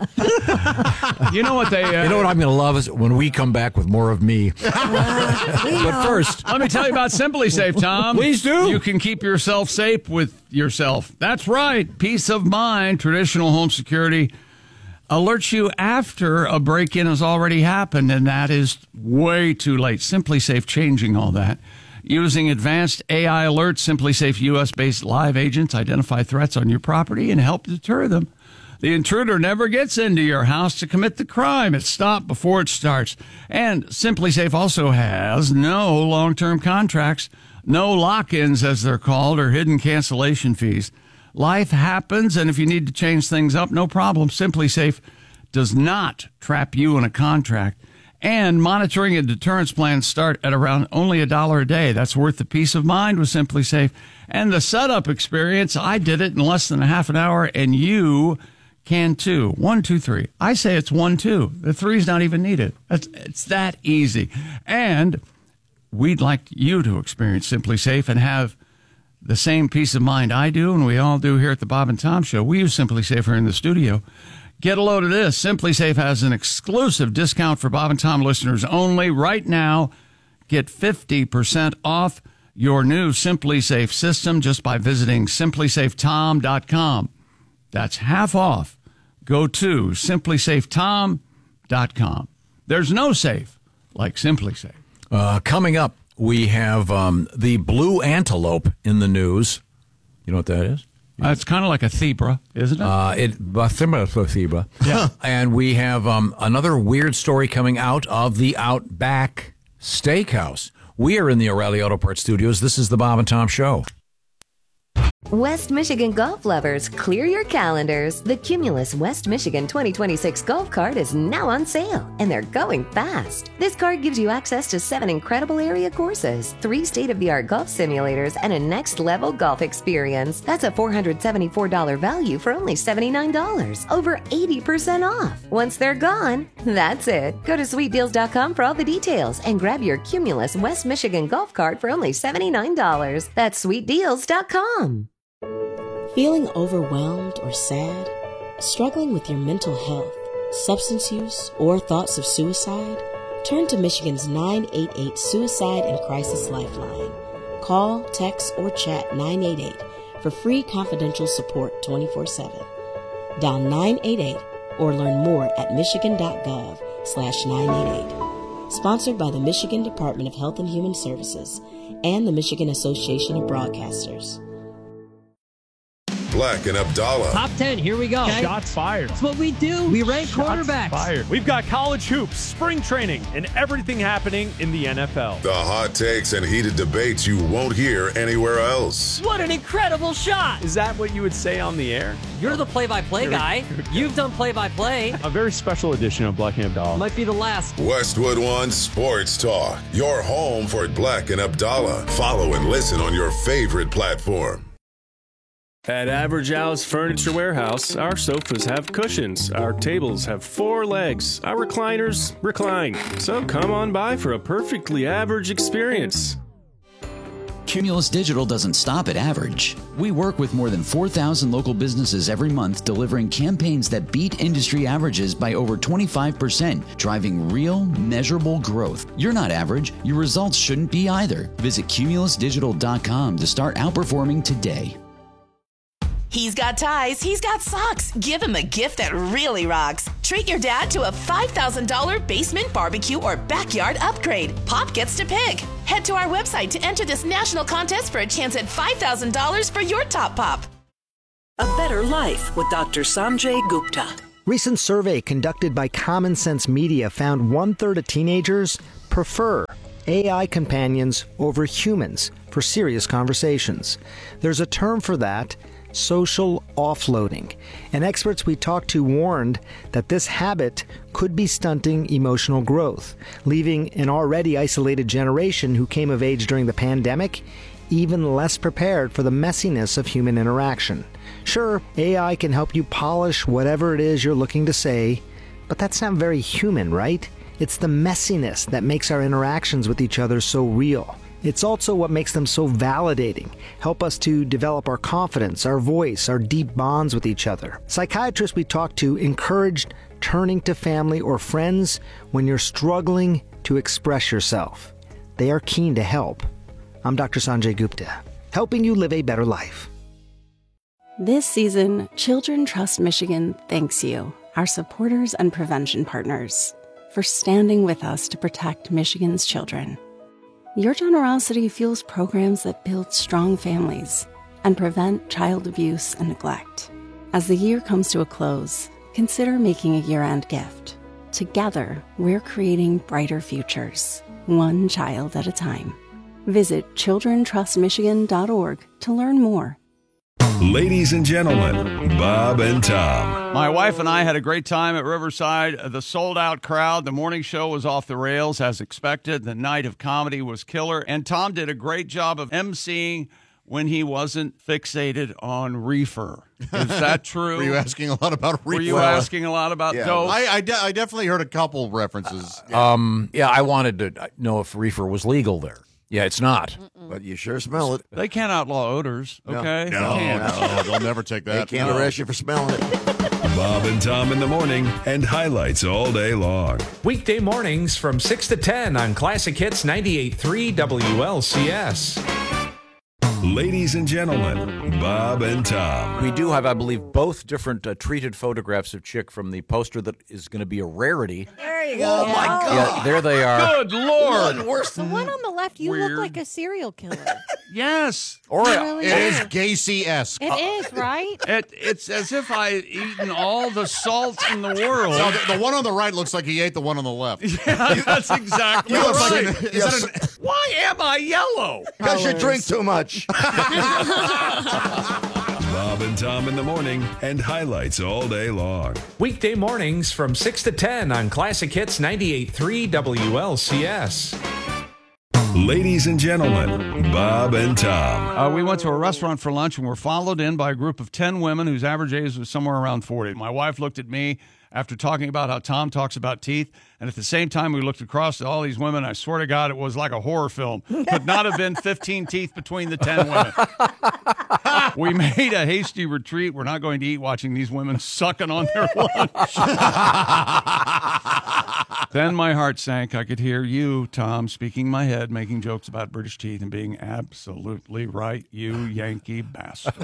you know what they. Uh, You know what I'm going to love is when we come back with more of me. But first, Let me tell you about Simply Safe, Tom. Please do. You can keep yourself safe with yourself. That's right. Peace of mind. Traditional home security alerts you after a break-in has already happened, and that is way too late. Simply Safe changing all that. Using advanced A I alerts, Simply Safe U S-based live agents identify threats on your property and help deter them. The intruder never gets into your house to commit the crime. It's stopped before it starts. And Simply Safe also has no long-term contracts, no lock-ins as they're called, or hidden cancellation fees. Life happens, and if you need to change things up, no problem. Simply Safe does not trap you in a contract. And monitoring and deterrence plans start at around only a dollar a day. That's worth the peace of mind with Simply Safe. And the setup experience, I did it in less than a half an hour, and you can too. One, two, three. I say it's one, two. The three's not even needed. It's, it's that easy. And we'd like you to experience Simply Safe and have the same peace of mind I do, and we all do here at the Bob and Tom Show. We use Simply Safe here in the studio. Get a load of this. Simply Safe has an exclusive discount for Bob and Tom listeners only. Right now, get fifty percent off your new Simply Safe system just by visiting simply safe tom dot com. That's half off. Go to simply safe tom dot com. There's no safe like Simply Safe. Uh, coming up, we have um, the blue antelope in the news. You know what that is? Uh, it's kind of like a zebra, isn't it? Uh, it similar to a zebra. Yeah. And we have um, another weird story coming out of the Outback Steakhouse. We are in the O'Reilly Auto Parts Studios. This is the Bob and Tom Show. West Michigan golf lovers, clear your calendars. The Cumulus West Michigan twenty twenty-six golf cart is now on sale, and they're going fast. This card gives you access to seven incredible area courses, three state-of-the-art golf simulators, and a next-level golf experience. That's a four hundred seventy-four dollars value for only seventy-nine dollars, over eighty percent off. Once they're gone, that's it. Go to sweet deals dot com for all the details and grab your Cumulus West Michigan golf cart for only seventy-nine dollars. That's sweet deals dot com. Feeling overwhelmed or sad? Struggling with your mental health, substance use, or thoughts of suicide? Turn to Michigan's nine eight eight Suicide and Crisis Lifeline. Call, text, or chat nine eight eight for free confidential support twenty-four seven. Dial nine eight eight or learn more at michigan.gov slash 988. Sponsored by the Michigan Department of Health and Human Services and the Michigan Association of Broadcasters. Black and Abdallah. Top ten, here we go. Shots fired. That's what we do. We rank Shots quarterbacks. fired. We've got college hoops, spring training, and everything happening in the N F L. The hot takes and heated debates you won't hear anywhere else. What an incredible shot. Is that what you would say on the air? You're the play-by-play guy. You've done play-by-play. A very special edition of Black and Abdallah. Might be the last. Westwood One Sports Talk. Your home for Black and Abdallah. Follow and listen on your favorite platform. At Average Al's Furniture Warehouse, our sofas have cushions, our tables have four legs, our recliners recline. So come on by for a perfectly average experience. Cumulus Digital doesn't stop at average. We work with more than four thousand local businesses every month, delivering campaigns that beat industry averages by over twenty-five percent, driving real, measurable growth. You're not average. Your results shouldn't be either. Visit cumulus digital dot com to start outperforming today. He's got ties, he's got socks. Give him a gift that really rocks. Treat your dad to a five thousand dollars basement barbecue or backyard upgrade. Pop gets to pick. Head to our website to enter this national contest for a chance at five thousand dollars for your top pop. A Better Life with Doctor Sanjay Gupta. Recent survey conducted by Common Sense Media found one-third of teenagers prefer A I companions over humans for serious conversations. There's a term for that: social offloading. And experts we talked to warned that this habit could be stunting emotional growth, leaving an already isolated generation who came of age during the pandemic even less prepared for the messiness of human interaction. Sure, A I can help you polish whatever it is you're looking to say, but that's not very human, right? It's the messiness that makes our interactions with each other so real. It's also what makes them so validating, help us to develop our confidence, our voice, our deep bonds with each other. Psychiatrists we talked to encouraged turning to family or friends when you're struggling to express yourself. They are keen to help. I'm Doctor Sanjay Gupta, helping you live a better life. This season, Children Trust Michigan thanks you, our supporters and prevention partners, for standing with us to protect Michigan's children. Your generosity fuels programs that build strong families and prevent child abuse and neglect. As the year comes to a close, consider making a year-end gift. Together, we're creating brighter futures, one child at a time. Visit children trust michigan dot org to learn more. Ladies and gentlemen, Bob and Tom. My wife and I had a great time at Riverside. The sold-out crowd. The morning show was off the rails, as expected. The night of comedy was killer. And Tom did a great job of emceeing when he wasn't fixated on reefer. Is that true? Were you asking a lot about reefer? Were you asking a lot about yeah. dope? I, I, de- I definitely heard a couple references. Uh, yeah. Um, yeah, I wanted to know if reefer was legal there. Yeah, it's not. Mm-mm. But you sure smell it. They can't outlaw odors, okay? No, no, they no, they'll never take that. They can't no. arrest you for smelling it. Bob and Tom in the morning and highlights all day long. Weekday mornings from six to ten on Classic Hits ninety-eight point three W L C S. Ladies and gentlemen, Bob and Tom. We do have, I believe, both different uh, treated photographs of Chick from the poster that is going to be a rarity. There you go. Oh, my God. Yeah, there they are. Good Lord. None worse The than one on the left, you Weird. look like a serial killer. Yes. Or You a- really It is are. Gacy-esque. It is, right? It, it's as if I had eaten all the salt in the world. No, the, the one on the right looks like he ate the one on the left. Yeah, that's exactly You look like right. an- is that an- Why am I yellow? Because you drink too much. Bob and Tom in the morning and highlights all day long. Weekday mornings from six to ten on Classic Hits ninety-eight point three W L C S. Ladies and gentlemen, Bob and Tom. Uh, we went to a restaurant for lunch and were followed in by a group of ten women whose average age was somewhere around forty. My wife looked at me after talking about how Tom talks about teeth, and at the same time we looked across at all these women. I swear to God, it was like a horror film. Could not have been fifteen teeth between the ten women. We made a hasty retreat. We're not going to eat watching these women sucking on their lunch. Then my heart sank. I could hear you, Tom, speaking in my head, making jokes about British teeth and being absolutely right, you Yankee bastard.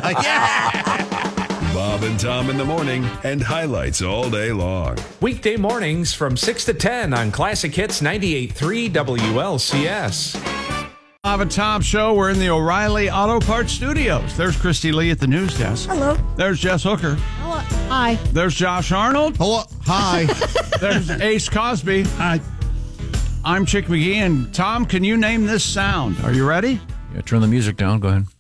Bob and Tom in the morning and highlights all day long. Weekday mornings from six to ten on Classic Hits ninety-eight point three W L C S. Bob and Tom Show. We're in the O'Reilly Auto Parts Studios. There's Christy Lee at the news desk. Hello. There's Jess Hooker. Hello. Hi. There's Josh Arnold. Hello. Hi. There's Ace Cosby. Hi. I'm Chick McGee. And Tom, can you name this sound? Are you ready? Yeah, turn the music down. Go ahead.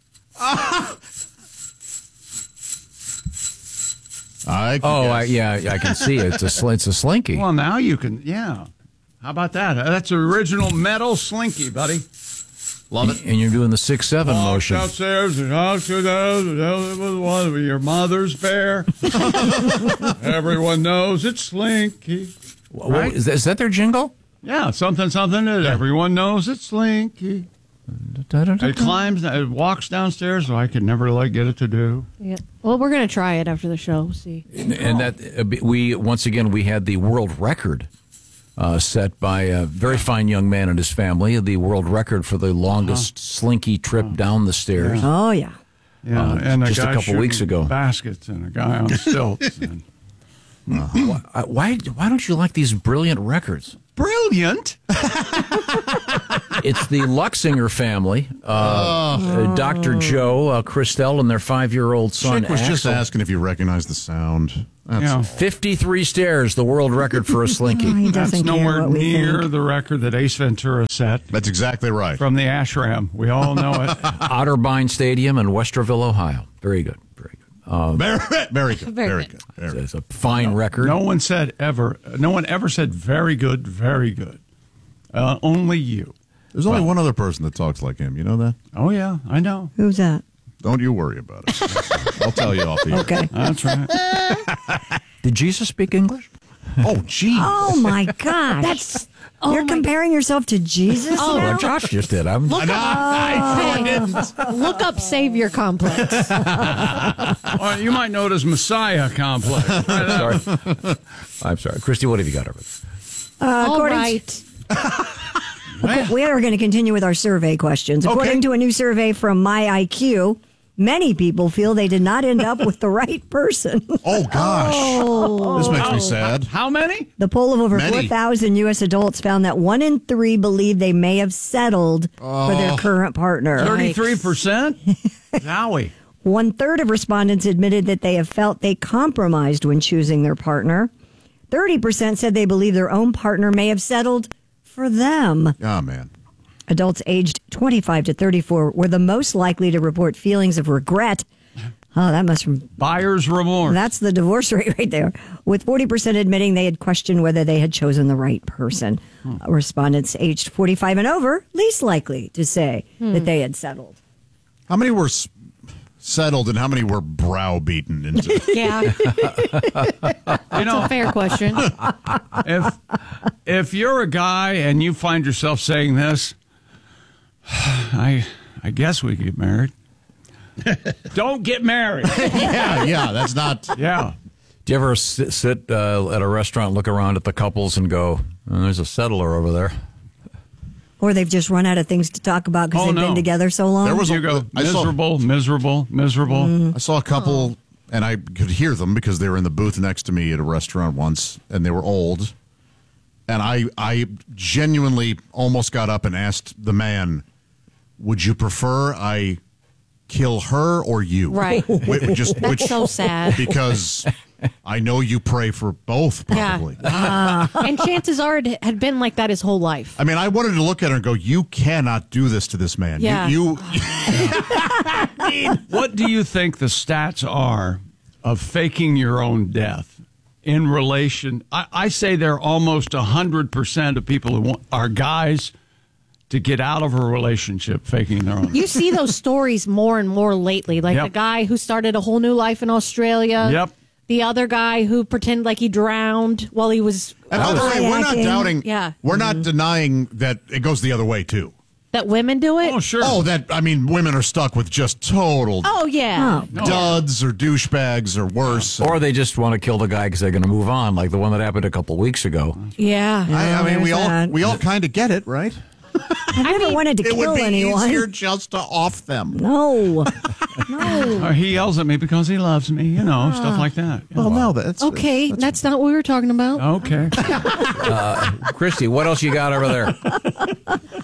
I oh, I, yeah, I can see it. It's a, sl- it's a slinky. Well, now you can, yeah. How about that? That's original metal slinky, buddy. Love it. And you're doing the six seven motion. Downstairs, and downstairs, it was one of your mother's bear. Everyone knows it's Slinky. What, right? is, that, is that their jingle? Yeah, something, something that everyone knows it's Slinky. It climbs, it walks downstairs, so I could never like get it to do. Yeah. Well, we're gonna try it after the show. We'll see. And, and that uh, we once again we had the world record uh, set by a very fine young man and his family. The world record for the longest uh-huh. slinky trip down the stairs. Yeah. Oh yeah, yeah, uh, and a just guy a couple weeks ago. Baskets and a guy on stilts. and, uh, why, why why don't you like these brilliant records? Brilliant. It's the Luxinger family, uh, oh. uh, Doctor Joe, uh, Christelle, and their five-year-old son. Chick was Axel. just asking if you recognize the sound. That's yeah. fifty-three stairs, the world record for a slinky. Oh, he That's doesn't care nowhere what we near think. the record that Ace Ventura set. That's exactly right. From the ashram. We all know it. Otterbein Stadium in Westerville, Ohio. Very good. Very good. Uh, very, very good. Very, very good. good. Very it's a fine no, record. No one said ever. No one ever said very good, very good. Uh, only you. There's only well, one other person that talks like him. You know that? Oh, yeah. I know. Who's that? Don't you worry about it. I'll tell you off the air. Okay. That's right. Did Jesus speak English? Oh, geez. Oh, my gosh. That's... Oh You're comparing yourself to Jesus Oh, now? well, Josh just did. I'm look, up, oh. look up Savior Complex. Or you might know it as Messiah Complex. I'm sorry. I'm sorry. Christy, what have you got over there? Uh, All right. To, we are going to continue with our survey questions. According okay. to a new survey from My I Q, many people feel they did not end up with the right person. Oh, gosh. Oh. This makes me sad. How many? The poll of over Many. four thousand U S adults found that one in three believe they may have settled oh. for their current partner. thirty-three percent? Zowie. One third of respondents admitted that they have felt they compromised when choosing their partner. thirty percent said they believe their own partner may have settled for them. Oh, man. Adults aged twenty-five to thirty-four were the most likely to report feelings of regret. Oh, that must... Buyer's remorse. That's the divorce rate right there. With forty percent admitting they had questioned whether they had chosen the right person. Hmm. Uh, respondents aged forty-five and over, least likely to say hmm. that they had settled. How many were s- settled and how many were browbeaten into? Yeah. You know, that's a fair question. If, if you're a guy and you find yourself saying this, I I guess we get married. Don't get married. yeah, yeah, that's not... Yeah. Do you ever sit, sit uh, at a restaurant, look around at the couples and go, oh, there's a settler over there? Or they've just run out of things to talk about because oh, they've no. been together so long? There was you a, go, I miserable, saw, miserable, miserable. Mm. I saw a couple, oh. and I could hear them because they were in the booth next to me at a restaurant once, and they were old. And I, I genuinely almost got up and asked the man, would you prefer I kill her or you? Right. Wh- just, That's which, so sad. Because I know you pray for both, probably. Yeah. Uh, and chances are it had been like that his whole life. I mean, I wanted to look at her and go, you cannot do this to this man. Yeah. You, you What do you think the stats are of faking your own death in relation? I, I say they're almost one hundred percent of people who want, are guys to get out of a relationship faking their own. You see those stories more and more lately, like Yep. the guy who started a whole new life in Australia. Yep. The other guy who pretended like he drowned while he was. And by the way, we're not doubting. Yeah. We're not denying that it goes the other way too. That women do it? Oh, sure. Oh, that I mean, women are stuck with just total Oh, yeah. duds or douchebags or worse. Or they just want to kill the guy because they're going to move on, like the one that happened a couple weeks ago. Yeah. I, I mean, we there's all that. we all kind of get it, right? I never wanted to It kill would be anyone. easier just to off them. No. No. Or he yells at me because he loves me, you know, stuff like that. Well, no, that's Okay, that's, that's not what we were talking about. Okay. Uh, Christy, what else you got over there?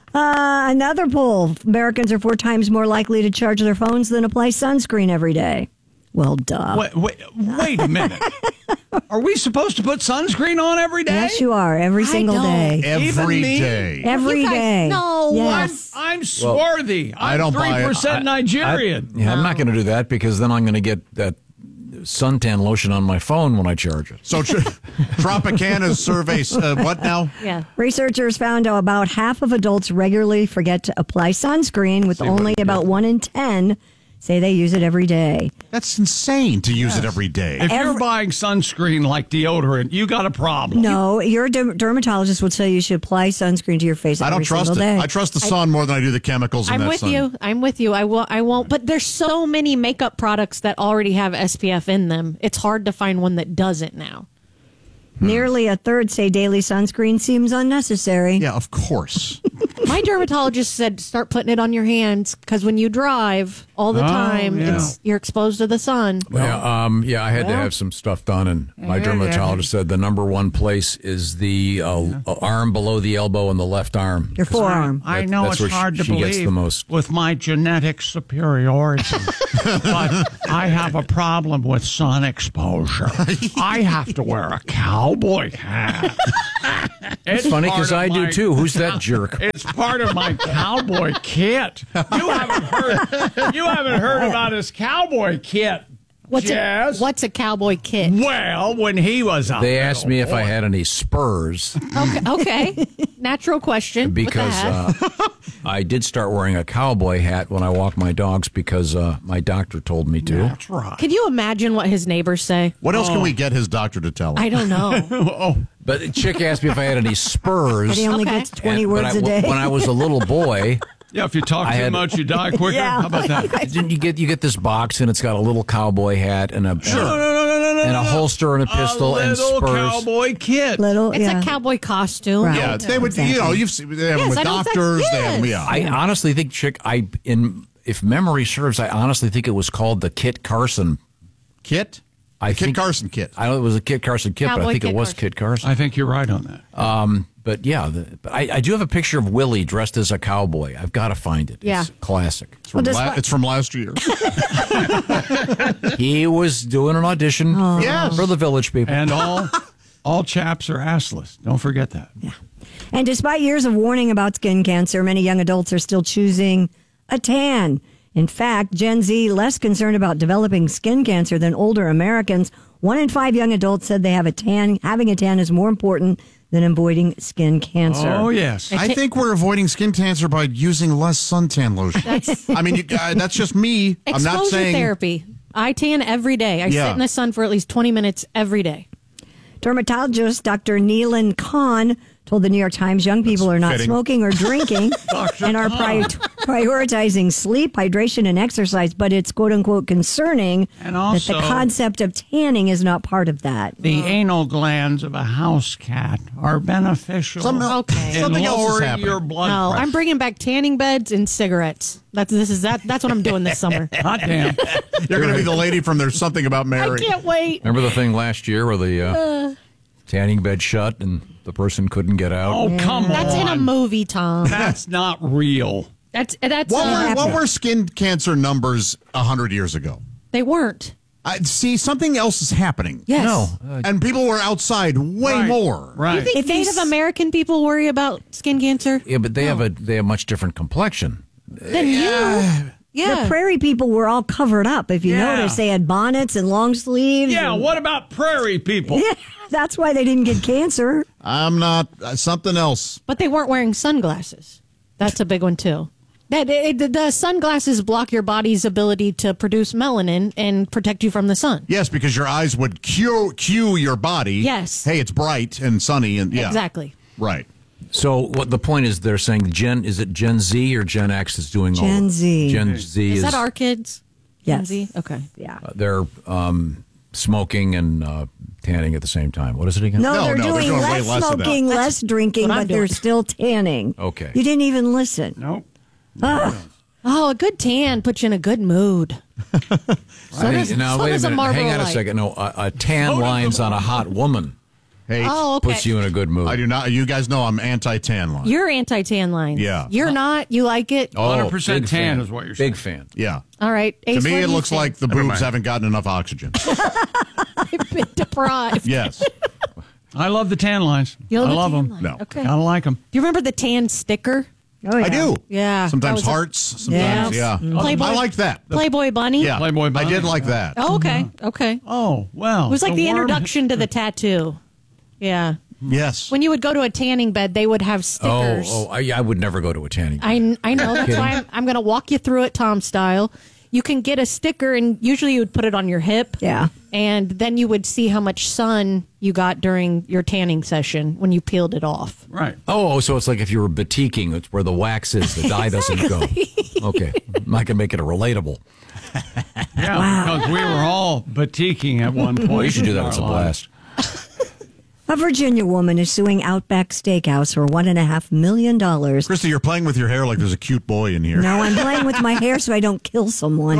Uh, another poll. Americans are four times more likely to charge their phones than apply sunscreen every day. Well, duh. Wait, wait, wait a minute. Are we supposed to put sunscreen on every day? Yes, you are. Every single don't. day. Every Even me? day. Every You guys- day. no. Yes. I'm, I'm swarthy. I I'm don't buy it. three percent Nigerian. I, yeah, I'm not going to do that because then I'm going to get that suntan lotion on my phone when I charge it. So tr- Tropicana's surveys, uh, what now? Yeah. Researchers found out about half of adults regularly forget to apply sunscreen, with See what only you about did. one in ten say they use it every day. That's insane to use it every day. If you're buying sunscreen like deodorant, you got a problem. No, your derm- dermatologist will tell you you should apply sunscreen to your face I every don't trust single it. day. I trust the sun more than I do the chemicals in I'm that with sun. you. I'm with you. I will. I won't. But there's so many makeup products that already have S P F in them. It's hard to find one that doesn't now. Nearly a third say daily sunscreen seems unnecessary. Yeah, of course. My dermatologist said start putting it on your hands because when you drive all the Oh, time, yeah. it's you're exposed to the sun. Yeah, um, yeah, I had to Well. have some stuff done, and my Yeah, dermatologist said the number one place is the uh, arm below the elbow and the left arm. Your forearm. I That- know that's it's where she- hard to she believe gets the most. with my genetic superiority, but I have a problem with sun exposure. I have to wear a cowboy hat. It's funny part 'cause of I do my- too. Who's that jerk? It's part of my cowboy kit. You haven't heard. You haven't heard about his cowboy kit. What's Jazz? a what's a cowboy kit? Well, when he was out, They asked me if I had any spurs Okay, okay. Natural question. with the because hat. uh, I did start wearing a cowboy hat when I walk my dogs because uh, my doctor told me to. That's right. Can you imagine what his neighbors say? What else Oh. can we get his doctor to tell him? I don't know. oh. But Chick asked me if I had any spurs. But he only Okay. gets twenty And- but words I- a day. When I was a little boy, Yeah, if you talk I too had- much, you die quicker. Yeah. How about that? didn't you get you get this box and it's got a little cowboy hat and a No, no, no, no, no, and a no. holster and a pistol a and little spurs. cowboy kit. Little, It's yeah. a cowboy costume. Right. Yeah, they would. You know, you've seen they have them Yes, with I don't think- doctors. They have them, yes. yeah. I honestly think, Chick, I in if memory serves, I honestly think it was called the Kit Carson Kit. I Kit think, Carson kit. I know it was a Kit Carson kit, but Cowboy I think Kit it was Carson. Kit Carson. I think you're right on that. Um, but yeah, the, but I, I do have a picture of Willie dressed as a cowboy. I've got to find it. Yeah. It's classic. It's from, Well, la- despite- it's from last year. He was doing an audition Yes. for the Village People. And all all chaps are assless. Don't forget that. And despite years of warning about skin cancer, many young adults are still choosing a tan. In fact, Gen Z less concerned about developing skin cancer than older Americans. One in five young adults said they have a tan. Having a tan is more important than avoiding skin cancer. Oh yes. I think we're avoiding skin cancer by using less suntan lotion. I mean, you, uh, that's just me. I'm Exposure not saying. therapy. I tan every day. I Yeah. sit in the sun for at least twenty minutes every day. Dermatologist Doctor Neelan Khan told the New York Times young people are not fitting. smoking or drinking Doctor and are pri- prioritizing sleep, hydration, and exercise, but it's quote unquote concerning And that also- the concept of tanning is not part of that. The anal glands of a house cat are beneficial. Some- Okay. in Something else is lowering happening. your blood No, pressure. I'm bringing back tanning beds and cigarettes. That's this is that. That's what I'm doing this summer. Hot damn. You're going to be the lady from There's Something About I Mary. can't wait. Remember the thing last year where the uh, tanning bed shut and the person couldn't get out? Oh, come on. That's in a movie, Tom. That's not real. That's that's. What uh, were, what were skin cancer numbers one hundred years ago? they weren't. I see, something else is happening. Yes. No. And people were outside way Right. more. Right. You think If Native these- American people worry about skin cancer? Yeah, but they have a they have much different complexion. Then you. Yeah. The prairie people were all covered up. If you Yeah. notice, they had bonnets and long sleeves. Yeah, and- what about prairie people? Yeah, that's why they didn't get cancer. I'm not, uh, something else. But they weren't wearing sunglasses. That's a big one too. That it, the- the sunglasses block your body's ability to produce melanin and protect you from the sun. Yes, because your eyes would cue, cue your body. Yes. Hey, it's bright and sunny. and yeah. Exactly. Right. So what the point is, they're saying Gen is it Gen Z or Gen X is doing all Gen Z. Gen Z Is, is, that our kids? Gen Yes. Z? Okay. Yeah. uh, they're um, smoking and uh, tanning at the same time. What is it again? No, No, they're, no, they're doing doing way less less of that. smoking, less drinking, what but I'm they're doing. still tanning. Okay. You didn't even listen. Nope. Ah, Oh, a good tan puts you in a good mood. I So think- does- now so wait a does a minute. Marlboro Hang on a Light. second. No, a, a tan So does lines the on a hot woman Hate. Oh, okay. Puts you in a good mood. I do not. You guys know I'm anti-tan line. You're anti-tan line. Yeah. You're not. You like it? Oh, one hundred percent big tan fan. is what you're saying. Big fan. Yeah. All right. Ace, to me, what it do you looks think? like the Never boobs mind. haven't gotten enough oxygen. I've been deprived. Yes. I love the tan lines. You love I the love tan them. line. No. Okay. I don't like them. Do you remember the tan sticker? Oh, yeah. I do. Yeah. that Sometimes was a- hearts. Sometimes, Yeah. yeah. Playboy- I liked that. Playboy Bunny? Yeah. Playboy Bunny. I did like that. Oh, okay. Okay. Oh, well. It was like the, worm- introduction to the tattoo. Yeah. Yes. When you would go to a tanning bed, they would have Oh, stickers. oh, I, I would never go to a tanning. I, I know. That's why I'm, I'm going to walk you through it, Tom style. You can get a sticker, and usually you would put it on your hip. Yeah. And then you would see how much sun you got during your tanning session when you peeled it off. Right. Oh, so it's like if you were batiking, it's where the wax is, the dye doesn't go. Okay. I can make it a relatable. Yeah, because we were all batiking at one point. Well, you should do that. in It's a our lives. blast. A Virginia woman is suing Outback Steakhouse for one and a half million dollars. Christy, you're playing with your hair like there's a cute boy in here. No, I'm playing with my hair so I don't kill someone.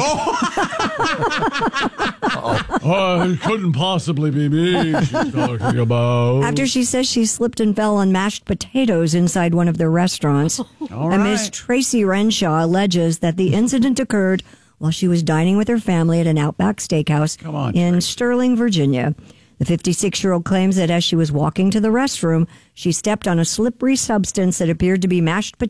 Oh, it couldn't possibly be me she's talking about. After she says she slipped and fell on mashed potatoes inside one of their restaurants, All a Miss right. Tracy Renshaw alleges that the incident occurred while she was dining with her family at an Outback Steakhouse Come on, in Tracy. Sterling, Virginia. The fifty-six-year-old claims that as she was walking to the restroom, she stepped on a slippery substance that appeared to be mashed potatoes.